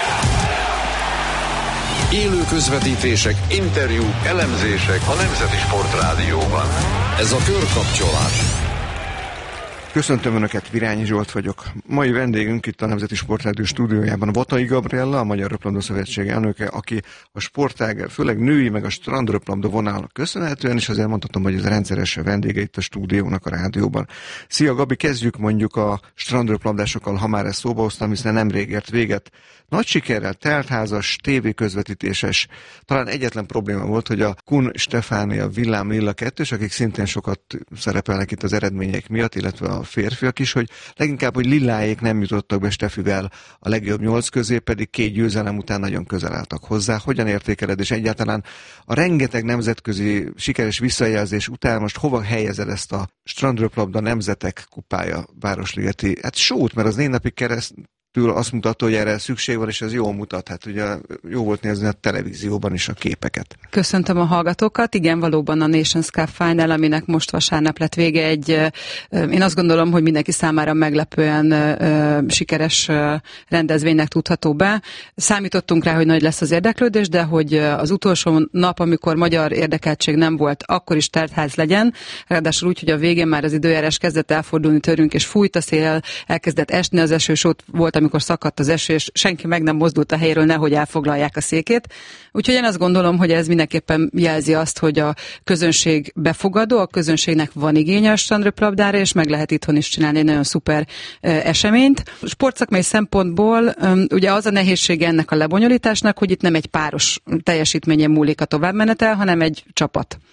Élő közvetítések, interjúk, elemzések a Nemzeti Sport Rádióban. Ez a Körkapcsolás. Köszöntöm Önöket, Virányi Zsolt vagyok. Mai vendégünk itt a Nemzeti Sportrádió stúdiójában Vatai Gabriella, a Magyar Röplabda Szövetség elnöke, aki a sportág, főleg női, meg a strandröplabda vonalnak köszönhetően, és azért mondhatom, hogy ez rendszeres vendége itt a stúdiónak a rádióban. Szia Gabi, kezdjük mondjuk a strandröplabdásokkal, ha már ezt szóba hoztam, hiszen nemrég ért véget. Nagy sikerrel teltházas, tévéközvetítéses, talán egyetlen probléma volt, hogy a Kun Stefánia Villám Lilla kettős, akik szintén sokat szerepelnek itt az eredmények miatt, illetve a férfiak is, hogy leginkább, hogy Lilláék nem jutottak be Stefivel a legjobb 8 közé, pedig 2 győzelem után nagyon közel álltak hozzá. Hogyan értékeled, és egyáltalán a rengeteg nemzetközi sikeres visszajelzés után most hova helyezed ezt a strandröplabda nemzetek kupája városligeti sót, mert az 4 napig keresztül azt mutatta, hogy erre szükség van, és ez jól mutat. Hát ugye jó volt nézni a televízióban is a képeket. Köszöntöm a hallgatókat. Igen, valóban a Nations Cup Final, aminek most vasárnap lett vége, én azt gondolom, hogy mindenki számára meglepően sikeres rendezvénynek tudható be. Számítottunk rá, hogy nagy lesz az érdeklődés, de hogy az utolsó nap, amikor magyar érdekeltség nem volt, akkor is teltház legyen. Ráadásul úgy, hogy a végén már az időjárás kezdett elfordulni tőlünk, és fújt a szél, elkezdett esni az eső, és ott volt, amikor szakadt az eső, és senki meg nem mozdult a helyről, nehogy elfoglalják a székét. Úgyhogy én azt gondolom, hogy ez mindenképpen jelzi azt, hogy a közönség befogadó, a közönségnek van igénye a strandröplabdára, és meg lehet itthon is csinálni egy nagyon szuper eseményt. Sportszakmai szempontból ugye az a nehézsége ennek a lebonyolításnak, hogy itt nem egy páros teljesítményen múlik a továbbmenetel, hanem egy csapat.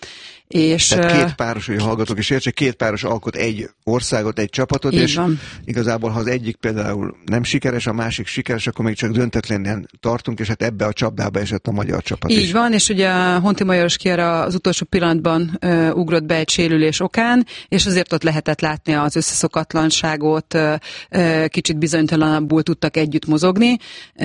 És tehát két páros, hogy hallgatók is értsék, két páros alkot egy országot, egy csapatot, és van. Igazából, ha az egyik például nem sikeres, a másik sikeres, akkor még csak döntetlenen tartunk, és hát ebbe a csapdába esett a magyar csapat Így is. van, és ugye Honti Majoros Kiara az utolsó pillanatban ugrott be egy sérülés okán, és azért ott lehetett látni az összeszokatlanságot, kicsit bizonytalanabbul tudtak együtt mozogni,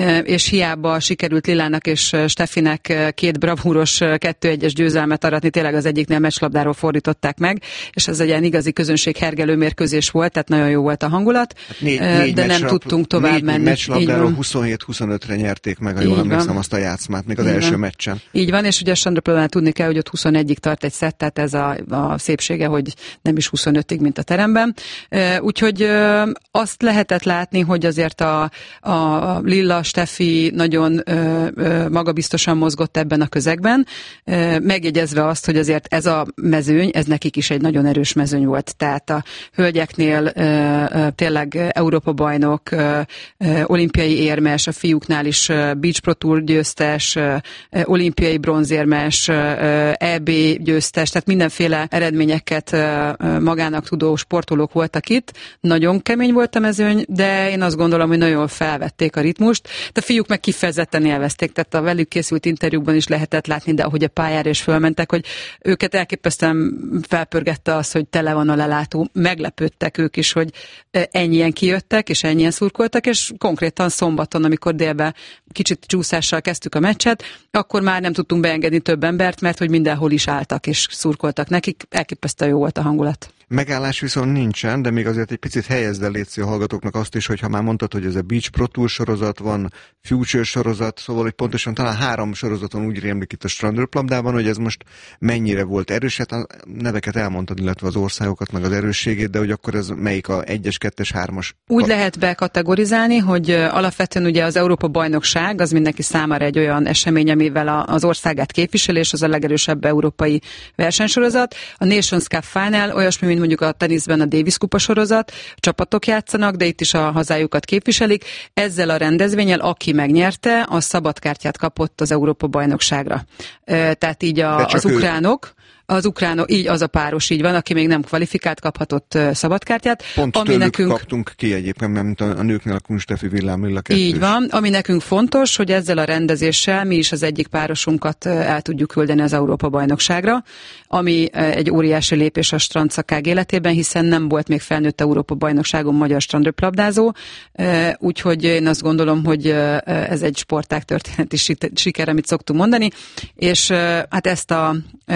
és hiába sikerült Lilának és Steffinek két bravúros 2-1-es győzelmet aratni, tényleg az egyiknél meccslabdáról fordították meg, és ez egy ilyen igazi közönséghergelő mérkőzés volt, tehát nagyon jó volt a hangulat, Hát de nem tudtunk tovább menni. 4 meccslabdáról 27-25-re nyerték meg, ha jól emlékszem, azt a játszmát, még az első meccsen. Így van, és ugye a Strandröplabdánál tudni kell, hogy ott 21-ig tart egy szett, tehát ez a szépsége, hogy nem is 25-ig, mint a teremben. Úgyhogy azt lehetett látni, hogy azért a Lilla, Steffi nagyon magabiztosan mozgott ebben a közegben, megjegyezve azt, hogy azért ez a mezőny, ez nekik is egy nagyon erős mezőny volt. Tehát a hölgyeknél tényleg Európa-bajnok, olimpiai érmes, a fiúknál is Beach Pro Tour győztes, olimpiai bronzérmes, EB győztes, tehát mindenféle eredményeket magának tudó sportolók voltak itt. Nagyon kemény volt a mezőny, de én azt gondolom, hogy nagyon felvették a ritmust. De a fiúk meg kifejezetten élvezték, tehát a velük készült interjúkban is lehetett látni, de ahogy a pályára is fölmentek, hogy őket elképesztően felpörgette az, hogy tele van a lelátó. Meglepődtek ők is, hogy ennyien kijöttek, és ennyien szurkoltak, és konkrétan szombaton, amikor délben kicsit csúszással kezdtük a meccset, akkor már nem tudtunk beengedni több embert, mert hogy mindenhol is álltak és szurkoltak nekik. Elképesztően jó volt a hangulat. Megállás viszont nincsen, de még azért egy picit helyezd el, létszi a hallgatóknak azt is, hogy ha már mondtad, hogy ez a Beach Pro Tour sorozat van, Future sorozat, szóval hogy pontosan talán 3 sorozaton úgy rémlik itt a Strandröplabdában, hogy ez most mennyire volt erős, hát a neveket elmondtad, illetve az országokat, meg az erősségét, de hogy akkor ez melyik a 1-es, 2-es, 3-as? Úgy lehet bekategorizálni, hogy alapvetően ugye az Európa-bajnokság az mindenki számára egy olyan esemény, amivel az országát képviseli, és az a legerősebb európai versenysorozat. A Nations Cup Final olyasmi, mint mondjuk a teniszben a Davis Kupa sorozat, csapatok játszanak, de itt is a hazájukat képviselik. Ezzel a rendezvénnyel, aki megnyerte, az szabadkártyát kapott az Európa-bajnokságra. Tehát így az ukránok, így az a páros így van, aki még nem kvalifikált, kaphatott szabadkártyát. Pont ami tőlük nekünk kaptunk ki egyébként, mint a nőknél a Kun Steffi Villám Lilla 2-s. Így van, ami nekünk fontos, hogy ezzel a rendezéssel mi is az egyik párosunkat el tudjuk küldeni az Európa-bajnokságra, ami egy óriási lépés a strandszakák életében, hiszen nem volt még felnőtt Európa-bajnokságon magyar strandröplabdázó, úgyhogy én azt gondolom, hogy ez egy sportág történeti siker, amit szoktunk mondani, és hát ezt a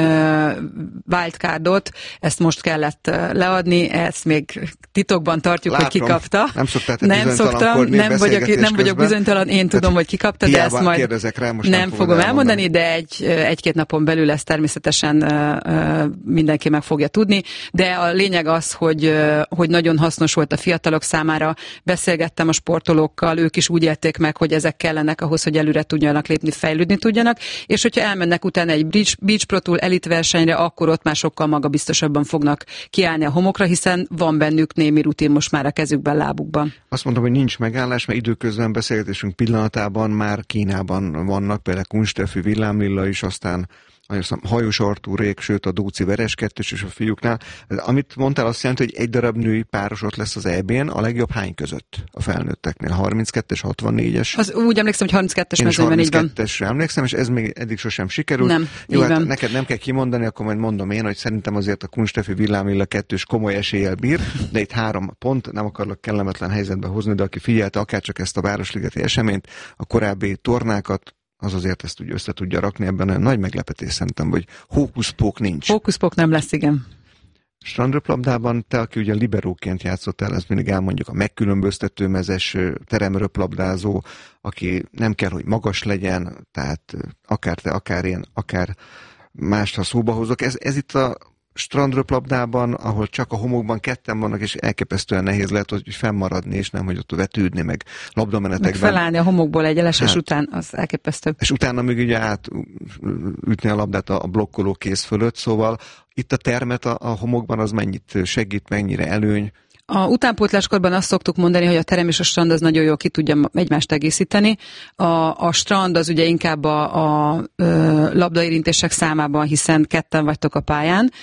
wildcardot, ezt most kellett leadni, ezt még titokban tartjuk, Látom, hogy ki kapta. Nem szoktál nem vagyok bizonytalan, én tudom, hogy ki kapta, de ezt majd rá, most nem fogom elmondani, de egy-két napon belül ezt természetesen mindenki meg fogja tudni, de a lényeg az, hogy nagyon hasznos volt a fiatalok számára. Beszélgettem a sportolókkal, ők is úgy élték meg, hogy ezek kellenek ahhoz, hogy előre tudjanak lépni, fejlődni tudjanak, és hogyha elmennek utána egy Beach Pro Tour elitversenyre, akkor ott már sokkal magabiztosabban fognak kiállni a homokra, hiszen van bennük némi rutin most már a kezükben, lábukban. Azt mondtam, hogy nincs megállás, mert időközben beszélgetésünk pillanatában már Kínában vannak, például Kun Steffi, Villám Lilla is, aztán Hajós Artúrék, sőt a Dóci Veres 2-es és a fiúknál. Amit mondtál, azt jelenti, hogy egy darab női páros ott lesz az EB-n, a legjobb hány között a felnőtteknél? 32-es, 64-es? Az úgy emlékszem, hogy 32-es mezőnyben így van. 32-esre emlékszem, és ez még eddig sosem sikerült. Nem, jó, hát van. Neked nem kell kimondani, akkor majd mondom én, hogy szerintem azért a Kun Steffi Villám Lilla 2-s komoly eséllyel bír, de itt 3 pont, nem akarlak kellemetlen helyzetbe hozni, de aki figyelte akárcsak ezt a Városligeti eseményt, a korábbi tornákat, az azért ezt úgy össze tudja rakni, ebben olyan nagy meglepetés szerintem, hogy hókuszpók nincs. Hókuszpók nem lesz, igen. Strandröplabdában te, aki ugye liberóként játszottál, ezt mindig elmondjuk, a megkülönböztető mezes teremröplabdázó, aki nem kell, hogy magas legyen, tehát akár te, akár én, akár mást, ha szóba hozok. Ez itt a strandröplabdában, ahol csak a homokban ketten vannak, és elképesztően nehéz lehet, hogy fennmaradni, és nem, hogy ott vetődni, meg labdamenetekben. Meg felállni a homokból egy elesés után, az elképesztő. És utána még ugye átütni a labdát a blokkoló kéz fölött, szóval itt a termet a homokban az mennyit segít, mennyire előny? A utánpótláskorban azt szoktuk mondani, hogy a terem és a strand az nagyon jól ki tudja egymást egészíteni. A strand az ugye inkább a labdaérintések számában, hiszen ketten vagytok a pályán,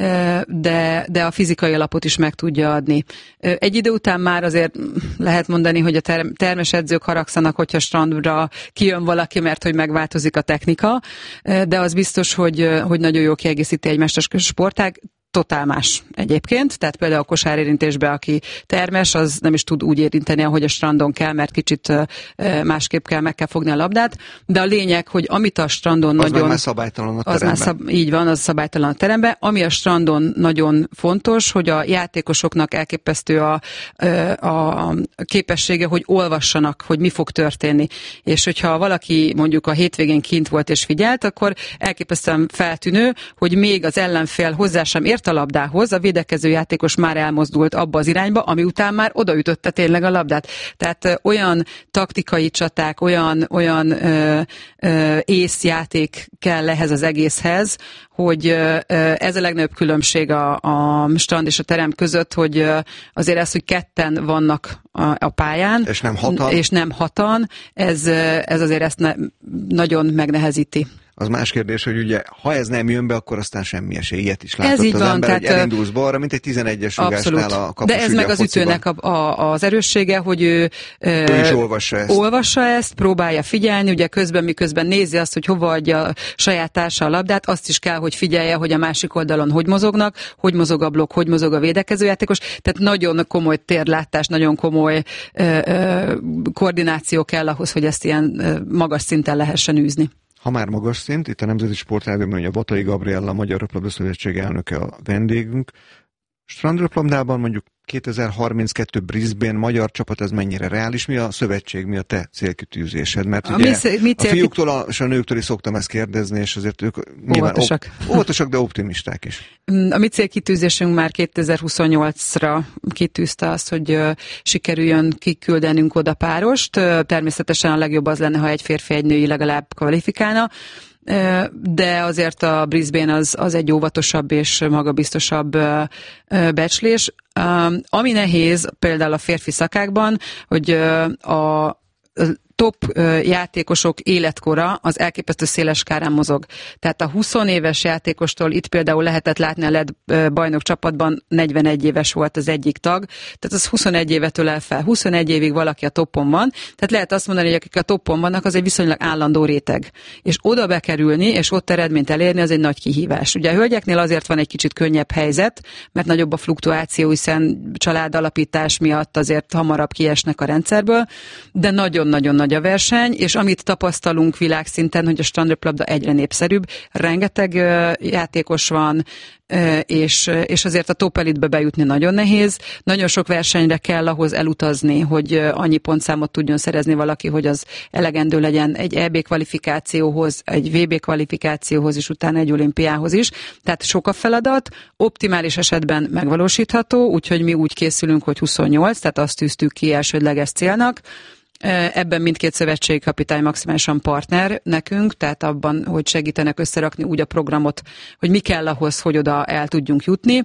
de a fizikai alapot is meg tudja adni. Egy idő után már azért lehet mondani, hogy a termes edzők haragszanak, hogyha strandra kijön valaki, mert hogy megváltozik a technika, de az biztos, hogy nagyon jól kiegészíti egymást a sportág. Totál más egyébként, tehát például a kosárérintésben, aki termes, az nem is tud úgy érinteni, ahogy a strandon kell, mert kicsit másképp kell, meg kell fogni a labdát, de a lényeg, hogy amit a strandon az nagyon... már szabálytalan a teremben. Így van, az szabálytalan a teremben. Ami a strandon nagyon fontos, hogy a játékosoknak elképesztő a képessége, hogy olvassanak, hogy mi fog történni. És hogyha valaki mondjuk a hétvégén kint volt és figyelt, akkor elképesztően feltűnő, hogy még az ellenfél hozzá sem ért a labdához, a védekező játékos már elmozdult abba az irányba, ami után már odaütötte tényleg a labdát. Tehát olyan taktikai csaták, olyan észjáték kell ehhez az egészhez, hogy ez a legnagyobb különbség a strand és a terem között, hogy azért ez, hogy ketten vannak a pályán, és nem hatan, ez azért ezt nagyon megnehezíti. Az más kérdés, hogy ugye, ha ez nem jön be, akkor aztán semmi esély. Ilyet is látott az van, ember, tehát, hogy elindulsz balra, mint egy 11-es rugásnál a kapus. De ez meg az ütőnek az erőssége, hogy ő is olvassa ezt, próbálja figyelni, ugye miközben nézi azt, hogy hova adja a saját társa a labdát, azt is kell, hogy figyelje, hogy a másik oldalon hogy mozognak, hogy mozog a blokk, hogy mozog a védekezőjátékos. Tehát nagyon komoly térlátás, nagyon komoly koordináció kell ahhoz, hogy ezt ilyen magas szinten lehessen űzni. Ha már magas szint, itt a Nemzeti Sportrádióban, hogy a Vatai Gabriella, a Magyar Röplabda Szövetség elnöke a vendégünk. Strandröplabdában mondjuk 2032 Brisbane magyar csapat, ez mennyire reális? Mi a szövetség, mi a te célkitűzésed? Mert ugye a fiúktól és a nőktől is szoktam ezt kérdezni, és azért ők óvatosak, de optimisták is. A mi célkitűzésünk már 2028-ra kitűzte azt, hogy sikerüljön kiküldenünk oda párost. Természetesen a legjobb az lenne, ha egy férfi, egy női legalább kvalifikálna, de azért a Brisbane az egy óvatosabb és magabiztosabb becslés. Ami nehéz például a férfi szakákban, hogy a top játékosok életkora az elképesztő széles skálán mozog. Tehát a 20 éves játékostól itt például lehetett látni a LED bajnok csapatban 41 éves volt az egyik tag, tehát az 21 évetől el fel. 21 évig valaki a toppon van, tehát lehet azt mondani, hogy akik a toppon vannak, az egy viszonylag állandó réteg. És oda bekerülni, és ott eredményt elérni, az egy nagy kihívás. Ugye a hölgyeknél azért van egy kicsit könnyebb helyzet, mert nagyobb a fluktuáció, hiszen családalapítás miatt azért hamarabb kiesnek a rendszerből, de nagyon-nagyon nagy a verseny, és amit tapasztalunk világszinten, hogy a strandröplabda egyre népszerűbb, rengeteg játékos van, és azért a top elitbe bejutni nagyon nehéz. Nagyon sok versenyre kell ahhoz elutazni, hogy annyi pontszámot tudjon szerezni valaki, hogy az elegendő legyen egy EB kvalifikációhoz, egy VB kvalifikációhoz, és utána egy olimpiához is. Tehát sok a feladat, optimális esetben megvalósítható, úgyhogy mi úgy készülünk, hogy 28, tehát azt tűztük ki elsődleges célnak. Ebben mindkét szövetségi kapitány maximálisan partner nekünk, tehát abban, hogy segítenek összerakni úgy a programot, hogy mi kell ahhoz, hogy oda el tudjunk jutni.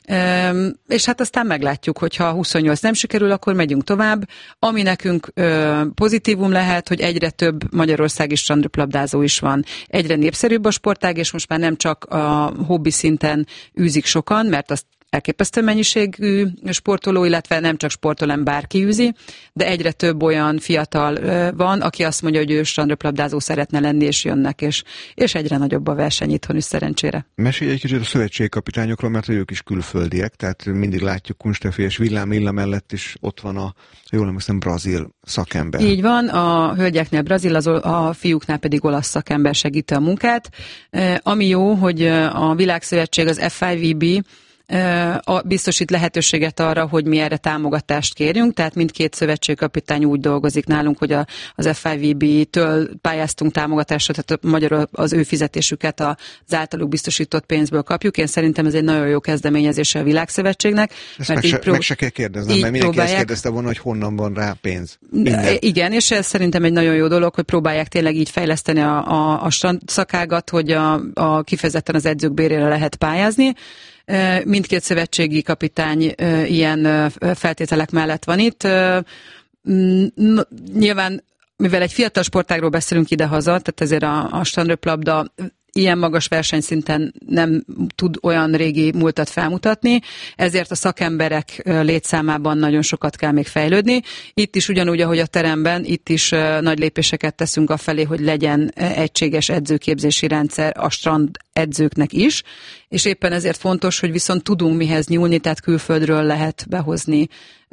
És hát aztán meglátjuk, hogyha 28 nem sikerül, akkor megyünk tovább. Ami nekünk pozitívum lehet, hogy egyre több magyarországi strandröplabdázó is van. Egyre népszerűbb a sportág, és most már nem csak a hobbi szinten űzik sokan, mert azt elképesztő mennyiségű sportoló, illetve nem csak sportoló, bárki űzi, de egyre több olyan fiatal van, aki azt mondja, hogy ő strandröplabdázó szeretne lenni, és jönnek, és egyre nagyobb a verseny itthon is szerencsére. Mesélj egy kicsit a szövetségkapitányokról, mert ők is külföldiek, tehát mindig látjuk Kunstefi és Villám Illa mellett is ott van jól emlékszem, brazil szakember. Így van, a hölgyeknél brazil, a fiúknál pedig olasz szakember segíti a munkát. Ami jó, hogy a Világszövetség, az FIVB biztosít lehetőséget arra, hogy mi erre támogatást kérjünk, tehát mindkét szövetségkapitány úgy dolgozik nálunk, hogy az FIVB-től pályáztunk támogatásra, tehát magyarul az ő fizetésüket az általuk biztosított pénzből kapjuk. Én szerintem ez egy nagyon jó kezdeményezése a Világszövetségnek. Mert meg se kell kérdeznem, mert mindenki ezt kérdezte volna, hogy honnan van rá pénz. Minden. Igen, és ez szerintem egy nagyon jó dolog, hogy próbálják tényleg így fejleszteni a szakágat, hogy kifejezetten az edzők bérére lehet pályázni. Mindkét szövetségi kapitány ilyen feltételek mellett van itt. Nyilván, mivel egy fiatal sportágról beszélünk idehaza, tehát ezért a strandröplabda ilyen magas versenyszinten nem tud olyan régi múltat felmutatni, ezért a szakemberek létszámában nagyon sokat kell még fejlődni. Itt is ugyanúgy, ahogy a teremben, itt is nagy lépéseket teszünk afelé, hogy legyen egységes edzőképzési rendszer a strand edzőknek is, és éppen ezért fontos, hogy viszont tudunk mihez nyúlni, tehát külföldről lehet behozni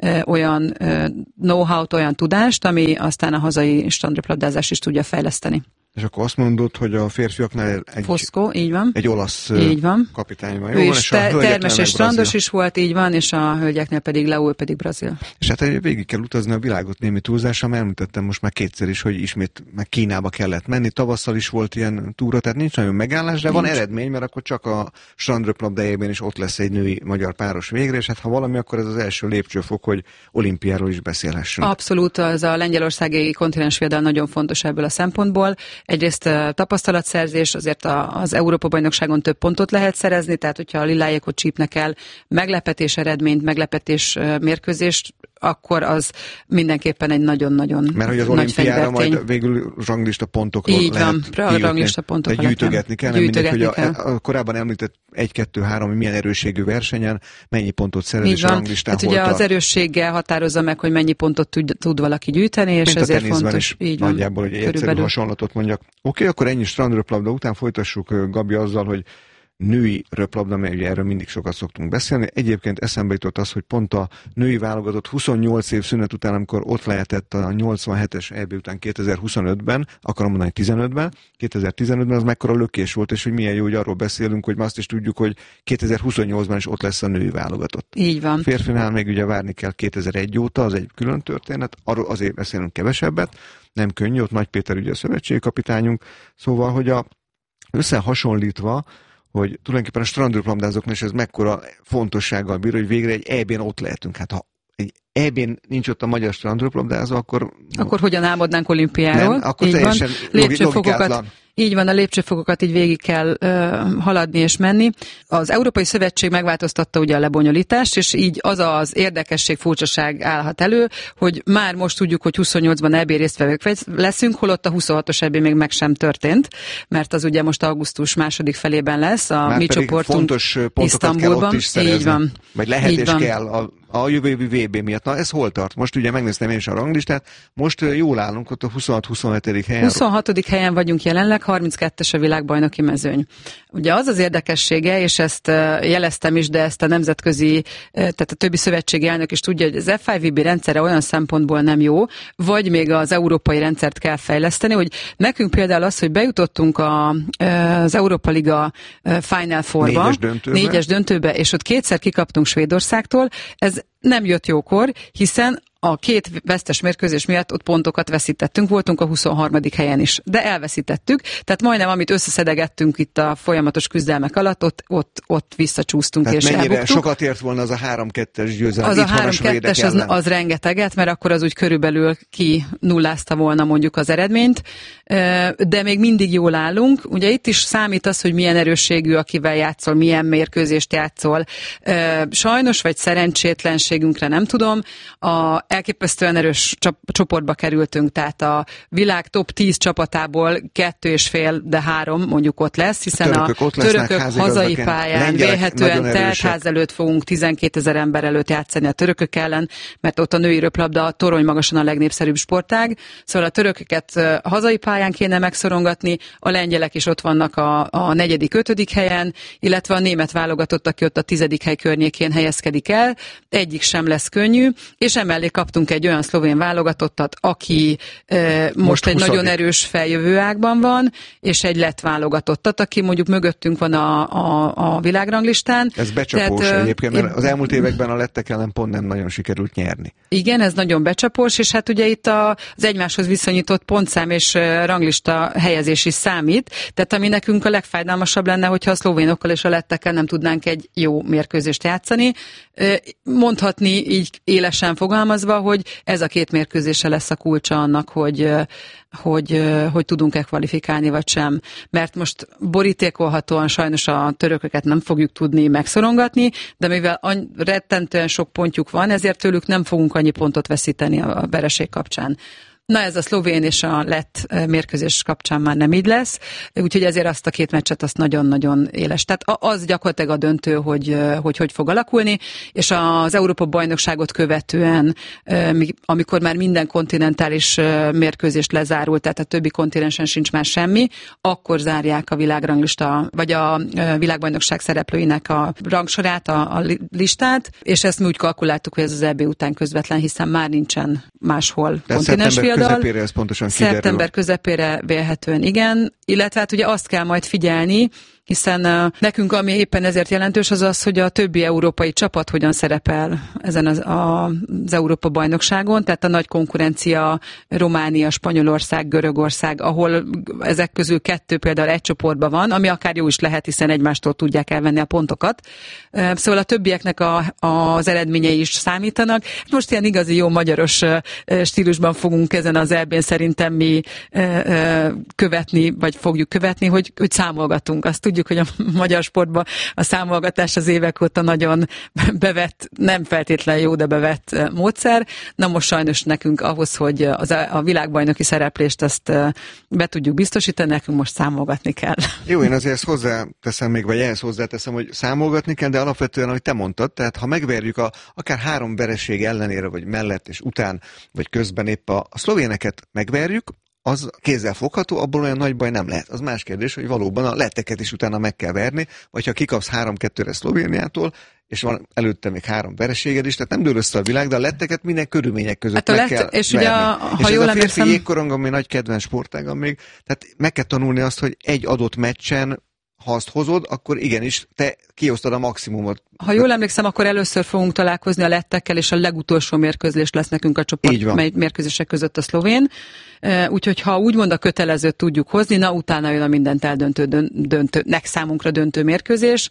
olyan know-how-t, olyan tudást, ami aztán a hazai strandröplabdázást is tudja fejleszteni. És akkor azt mondod, hogy a férfiaknál Foszkó, így van. Egy olasz kapitány van. Ő is termes és strandos is volt, így van, és a hölgyeknél pedig Leo, pedig brazil. És hát végig kell utazni a világot némi túlzással, mert említettem most már kétszer is, hogy ismét meg Kínába kellett menni. Tavasszal is volt ilyen túra, tehát nincs nagyon megállás, de van eredmény, mert akkor csak a strandröplabdájában is ott lesz egy női magyar páros végre, és hát ha valami, akkor ez az első lépcsőfok, hogy olimpiáról is beszélhessünk. Abszolút, az a lengyelországi kontinensviadal nagyon fontos ebből a szempontból. Egyrészt tapasztalatszerzés, azért az Európa-bajnokságon több pontot lehet szerezni, tehát hogyha a lilájékot csípnek el meglepetés eredményt, meglepetés mérkőzést, akkor az mindenképpen egy nagyon-nagyon nagy mert hogy az olimpiára majd végül ranglista pontokról így lehet van, ranglista pontok gyűjtögetni kell, nem mindegy, hogy a korábban említett 1-2-3, hogy milyen erősségű versenyen mennyi pontot szerez, és a ranglistán hát ugye az erősséggel határozza meg, hogy mennyi pontot tud valaki gyűjteni, és mint ezért fontos. Is így van, nagyjából, hogy egy egyszerű hasonlatot mondjak. Oké, akkor ennyi strandröplabda után folytassuk, Gabi, azzal, hogy női röplabda, mert ugye erről mindig sokat szoktunk beszélni. Egyébként eszembe jutott az, hogy pont a női válogatott 28 év szünet után, amikor ott lehetett a 87-es EB után 2025-ben, akarom mondani 2015-ben, az mekkora lökés volt, és hogy milyen jó, hogy arról beszélünk, hogy ma azt is tudjuk, hogy 2028-ban is ott lesz a női válogatott. Így van. Férfinál még ugye várni kell 2001 óta, az egy külön történet, arról azért beszélünk kevesebbet, nem könnyű, ott Nagy Péter ugye a szövetségi kapitányunk, szóval, hogy összehasonlítva, hogy tulajdonképpen a strandröplabdázóknak is ez mekkora fontossággal bír, hogy végre egy EB-n ott lehetünk. Hát ha egy EB-n nincs ott a magyar strandröplabdázó, akkor hogyan álmodnánk olimpiáról? Nem, akkor teljesen logikátlan. Így van, a lépcsőfokokat így végig kell haladni és menni. Az Európai Szövetség megváltoztatta ugye a lebonyolítást, és így az az érdekesség, furcsaság állhat elő, hogy már most tudjuk, hogy 28-ban EB résztvevők leszünk, holott a 26-os EB még meg sem történt, mert az ugye most augusztus második felében lesz, a mi csoportunk Isztambulban. Így van. Vagy lehet és kell a jövő évi VB miatt. Na, ez hol tart? Most ugye megnéztem én is a ranglistát, most jól állunk ott a 26-27. helyen. 26. helyen vagyunk jelenleg, 32-es a világbajnoki mezőny. Ugye az az érdekessége, és ezt jeleztem is, de ezt a nemzetközi, tehát a többi szövetségi elnök is tudja, hogy az FIVB rendszere olyan szempontból nem jó, vagy még az európai rendszert kell fejleszteni, hogy nekünk például az, hogy bejutottunk az Európa Liga Final Fourba, 4-es döntőbe, és ott kétszer kikaptunk Svédországtól, ez nem jött jókor, hiszen a két vesztes mérkőzés miatt ott pontokat veszítettünk, voltunk a 23. helyen is, de elveszítettük, tehát majdnem amit összeszedegettünk itt a folyamatos küzdelmek alatt, ott visszacsúsztunk tehát és mennyire elbuktuk. sokat ért volna az a 3-2-es győzelem? Az a 3-2-es az rengeteget, mert akkor az úgy körülbelül kinullázta volna mondjuk az eredményt, de még mindig jól állunk. Ugye itt is számít az, hogy milyen erősségű, akivel játszol, milyen mérkőzést játszol. Sajnos vagy szerencsétlenségünkre nem tudom, elképesztően erős csoportba kerültünk, tehát a világ top 10 csapatából 2,5, de 3 mondjuk ott lesz, hiszen a törökök hazai pályán vélhetően teltház előtt fogunk 12 000 ember előtt játszani a törökök ellen, mert ott a női röplabda torony magasan a legnépszerűbb sportág, szóval a törököket hazai pályán kéne megszorongatni, a lengyelek is ott vannak a 4., 5. helyen, illetve a német válogatott, aki ott a 10. hely környékén helyezkedik el, egyik sem lesz könnyű, és emellé kaptunk egy olyan szlovén válogatottat, aki most egy nagyon erős feljövő ágban van, és egy lett válogatottat, aki mondjuk mögöttünk van a világranglistán. Ez becsapós egyébként, mert az elmúlt években a lettek ellen pont nem nagyon sikerült nyerni. Igen, ez nagyon becsapós, és hát ugye itt az egymáshoz viszonyított pontszám és ranglista helyezés is számít, tehát ami nekünk a legfájdalmasabb lenne, hogyha a szlovénokkal és a lettekkel nem tudnánk egy jó mérkőzést játszani. Mondhatni így élesen fogalmazva, nyilatkozva, hogy ez a 2 mérkőzése lesz a kulcsa annak, hogy tudunk-e kvalifikálni, vagy sem. Mert most borítékolhatóan sajnos a törököket nem fogjuk tudni megszorongatni, de mivel rettentően sok pontjuk van, ezért tőlük nem fogunk annyi pontot veszíteni a vereség kapcsán. Na ez a szlovén és a lett mérkőzés kapcsán már nem így lesz, úgyhogy ezért azt a 2 meccset azt nagyon-nagyon éles. Tehát az gyakorlatilag a döntő, hogy fog alakulni, és az Európa-bajnokságot követően, amikor már minden kontinentális mérkőzést lezárult, tehát a többi kontinensen sincs már semmi, akkor zárják a világranglista, vagy a világbajnokság szereplőinek a rangsorát, a listát, és ezt mi úgy kalkuláltuk, hogy ez az EB után közvetlen, hiszen már nincsen máshol kontinensfiadal. Közepére ez pontosan kiderül. Szeptember közepére vélhetően igen, illetve hát ugye azt kell majd figyelni, hiszen nekünk ami éppen ezért jelentős az, hogy a többi európai csapat hogyan szerepel ezen az Európa-bajnokságon, tehát a nagy konkurencia Románia, Spanyolország, Görögország, ahol ezek közül 2 például egy csoportban van, ami akár jó is lehet, hiszen egymástól tudják elvenni a pontokat. Szóval a többieknek az eredményei is számítanak. Most ilyen igazi jó magyaros stílusban fogunk ezen az EB-n szerintem mi követni, vagy fogjuk követni, hogy számolgatunk. Azt tudjuk, hogy a magyar sportban a számolgatás az évek óta nagyon bevett, nem feltétlenül jó, de bevett módszer. Na most sajnos nekünk ahhoz, hogy a világbajnoki szereplést ezt be tudjuk biztosítani, nekünk most számolgatni kell. Jó, én azért ezt hozzáteszem még, vagy ehhez hozzáteszem, hogy számolgatni kell, de alapvetően, ahogy te mondtad, tehát ha megverjük akár 3 vereség ellenére, vagy mellett és után, vagy közben épp a szlovéneket megverjük, az kézzel fogható, abból olyan nagy baj nem lehet. Az más kérdés, hogy valóban a letteket is utána meg kell verni, vagy ha kikapsz 3-2-re Szlovéniától, és van előtte még 3 vereséged is, tehát nem dől össze a világ, de a letteket minden körülmények között meg kell és verni. Ugye, és ez a férfi jégkorong, ami nagy kedvenc sportágam még, tehát meg kell tanulni azt, hogy egy adott meccsen, ha azt hozod, akkor igenis te kiosztod a maximumot. Ha jól emlékszem, akkor először fogunk találkozni a lettekkel, és a legutolsó mérkőzés lesz nekünk a csoport mérkőzések között a szlovén. Úgyhogy ha úgymond a kötelezőt tudjuk hozni, na utána jön a mindent eldöntőnek számunkra döntő mérkőzés.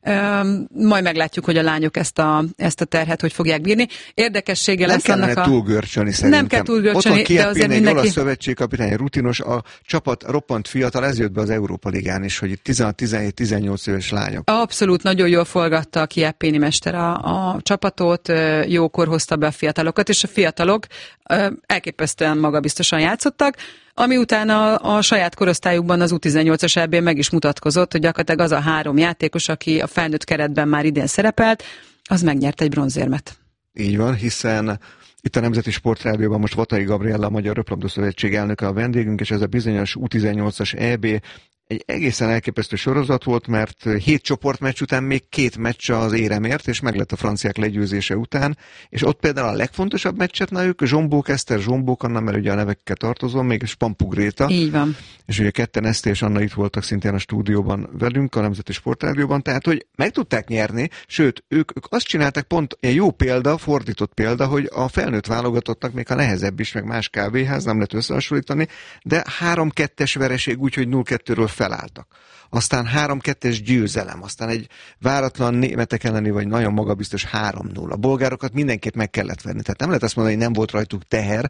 Majd meglátjuk, hogy a lányok ezt a terhet hogy fogják bírni. Érdekessége lesz annak Nem kellene túlgörcsölni szerintem. Nem kell túlgörcsölni, de azért mindenki... olasz szövetségkapitány, rutinos, a csapat roppant fiatal, ez jött be az Európa Ligán is, hogy itt 16-17-18 éves lányok. Abszolút, nagyon jól forgatta a Chiappini mester a csapatot, jókor hozta be a fiatalokat, és a fiatalok elképesztően magabiztosan játszottak, ami után a saját korosztályukban az U18-as EB-n meg is mutatkozott, hogy gyakorlatilag az a 3 játékos, aki a felnőtt keretben már idén szerepelt, az megnyert egy bronzérmet. Így van, hiszen itt a Nemzeti Sportrádióban most Vatai Gabriella, a Magyar Röplabda Szövetség elnöke a vendégünk, és ez a bizonyos U18-as EB egy egészen elképesztő sorozat volt, mert 7 csoportmeccs után még 2 meccs az éremért, és meg lett a franciák legyőzése után, és ott például a legfontosabb meccset, na ők Zsombók Eszter, Zsombók Anna, mert ugye a nevekkel tartozom, még Spampu Gréta. Így van. És ugye ketten Eszter és Anna itt voltak szintén a stúdióban velünk, a Nemzeti Sportrádióban, tehát hogy meg tudták nyerni, sőt, ők azt csinálták, pont egy jó példa, fordított példa, hogy a felnőtt válogatottnak még a nehezebb is, meg más kávéház, nem lehet összehasonlítani, de 3-2-es vereség úgy, hogy 0-2-ről felálltak. Aztán 3-2-es győzelem, aztán egy váratlan németek elleni, vagy nagyon magabiztos 3-0. A bolgárokat mindenképp meg kellett verni. Tehát nem lehet azt mondani, hogy nem volt rajtuk teher.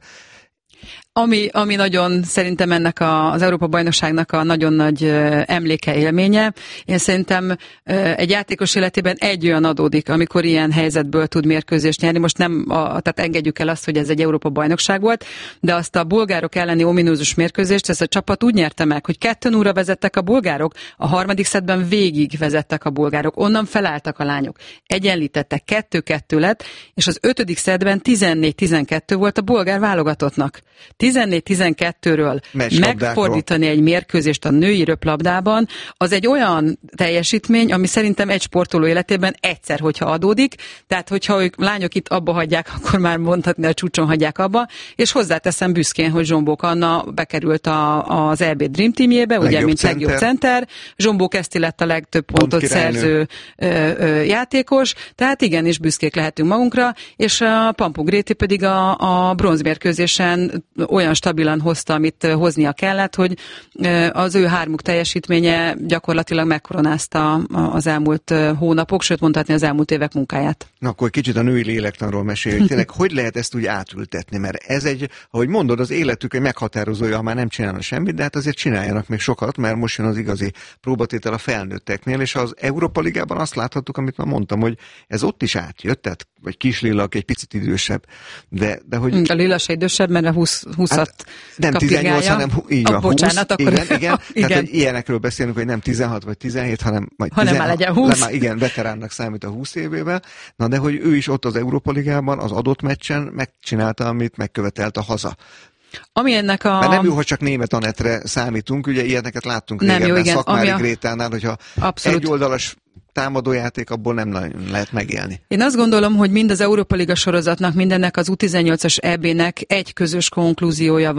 Ami nagyon szerintem ennek az Európa-bajnokságnak a nagyon nagy emléke, élménye. Én szerintem egy játékos életében egy olyan adódik, amikor ilyen helyzetből tud mérkőzést nyerni. Most nem, tehát engedjük el azt, hogy ez egy Európa-bajnokság volt, de azt a bolgárok elleni ominózus mérkőzést, ez a csapat úgy nyerte meg, hogy 2-0-ra vezettek a bolgárok, a harmadik szettben végig vezettek a bolgárok, onnan felálltak a lányok. Egyenlítettek, 2-2 lett, és az 5. szettben 14-12 volt a bolgár válogatottnak. 14-12-ről megfordítani egy mérkőzést a női röplabdában, az egy olyan teljesítmény, ami szerintem egy sportoló életében egyszer, hogyha adódik, tehát hogyha ők lányok itt abba hagyják, akkor már mondhatni, a csúcson hagyják abba, és hozzáteszem büszkén, hogy Zsombók Anna bekerült az EB Dream Teamjébe, ugye, mint legjobb center, Zsombók Eszti lett a legtöbb pontot szerző játékos, tehát igenis büszkék lehetünk magunkra, és a Pampu Gréti pedig a bronzmérkőzésen olyan stabilan hozta, amit hoznia kellett, hogy az ő hármuk teljesítménye gyakorlatilag megkoronázta az elmúlt hónapok, sőt mondhatni az elmúlt évek munkáját. Na akkor kicsit a női lélektanról mesélj, hogy tényleg hogy lehet ezt úgy átültetni, mert ez egy, ahogy mondod, az életük egy meghatározója, ha már nem csinálnak semmit, de hát azért csináljanak még sokat, mert most jön az igazi próbatétel a felnőtteknél, és az Európa Ligában azt láthattuk, amit már mondtam, hogy ez ott is átjött, tehát vagy kis Lillak egy picit idősebb, de hogy... A Lilla se idősebb, mert a 20-at hát nem 18, hanem így van, 20. Bocsánat, akkor... Igen. Tehát, hogy ilyenekről beszélünk, hogy nem 16 vagy 17, hanem majd 16, már legyen 20. Már igen, veteránnak számít a 20 évével. Na de hogy ő is ott az Európa Ligában, az adott meccsen megcsinálta, amit megkövetelt a haza. Ami ennek a... Mert nem jó, ha csak német Anettre számítunk, ugye ilyeneket láttunk régebben Szakmári Grétánál, hogyha abszolút egyoldalas támadójáték, abból nem nagyon lehet megélni. Én azt gondolom, hogy mind az Európa Liga sorozatnak, mindennek az U18-as EB-nek egy közös konklúziója van.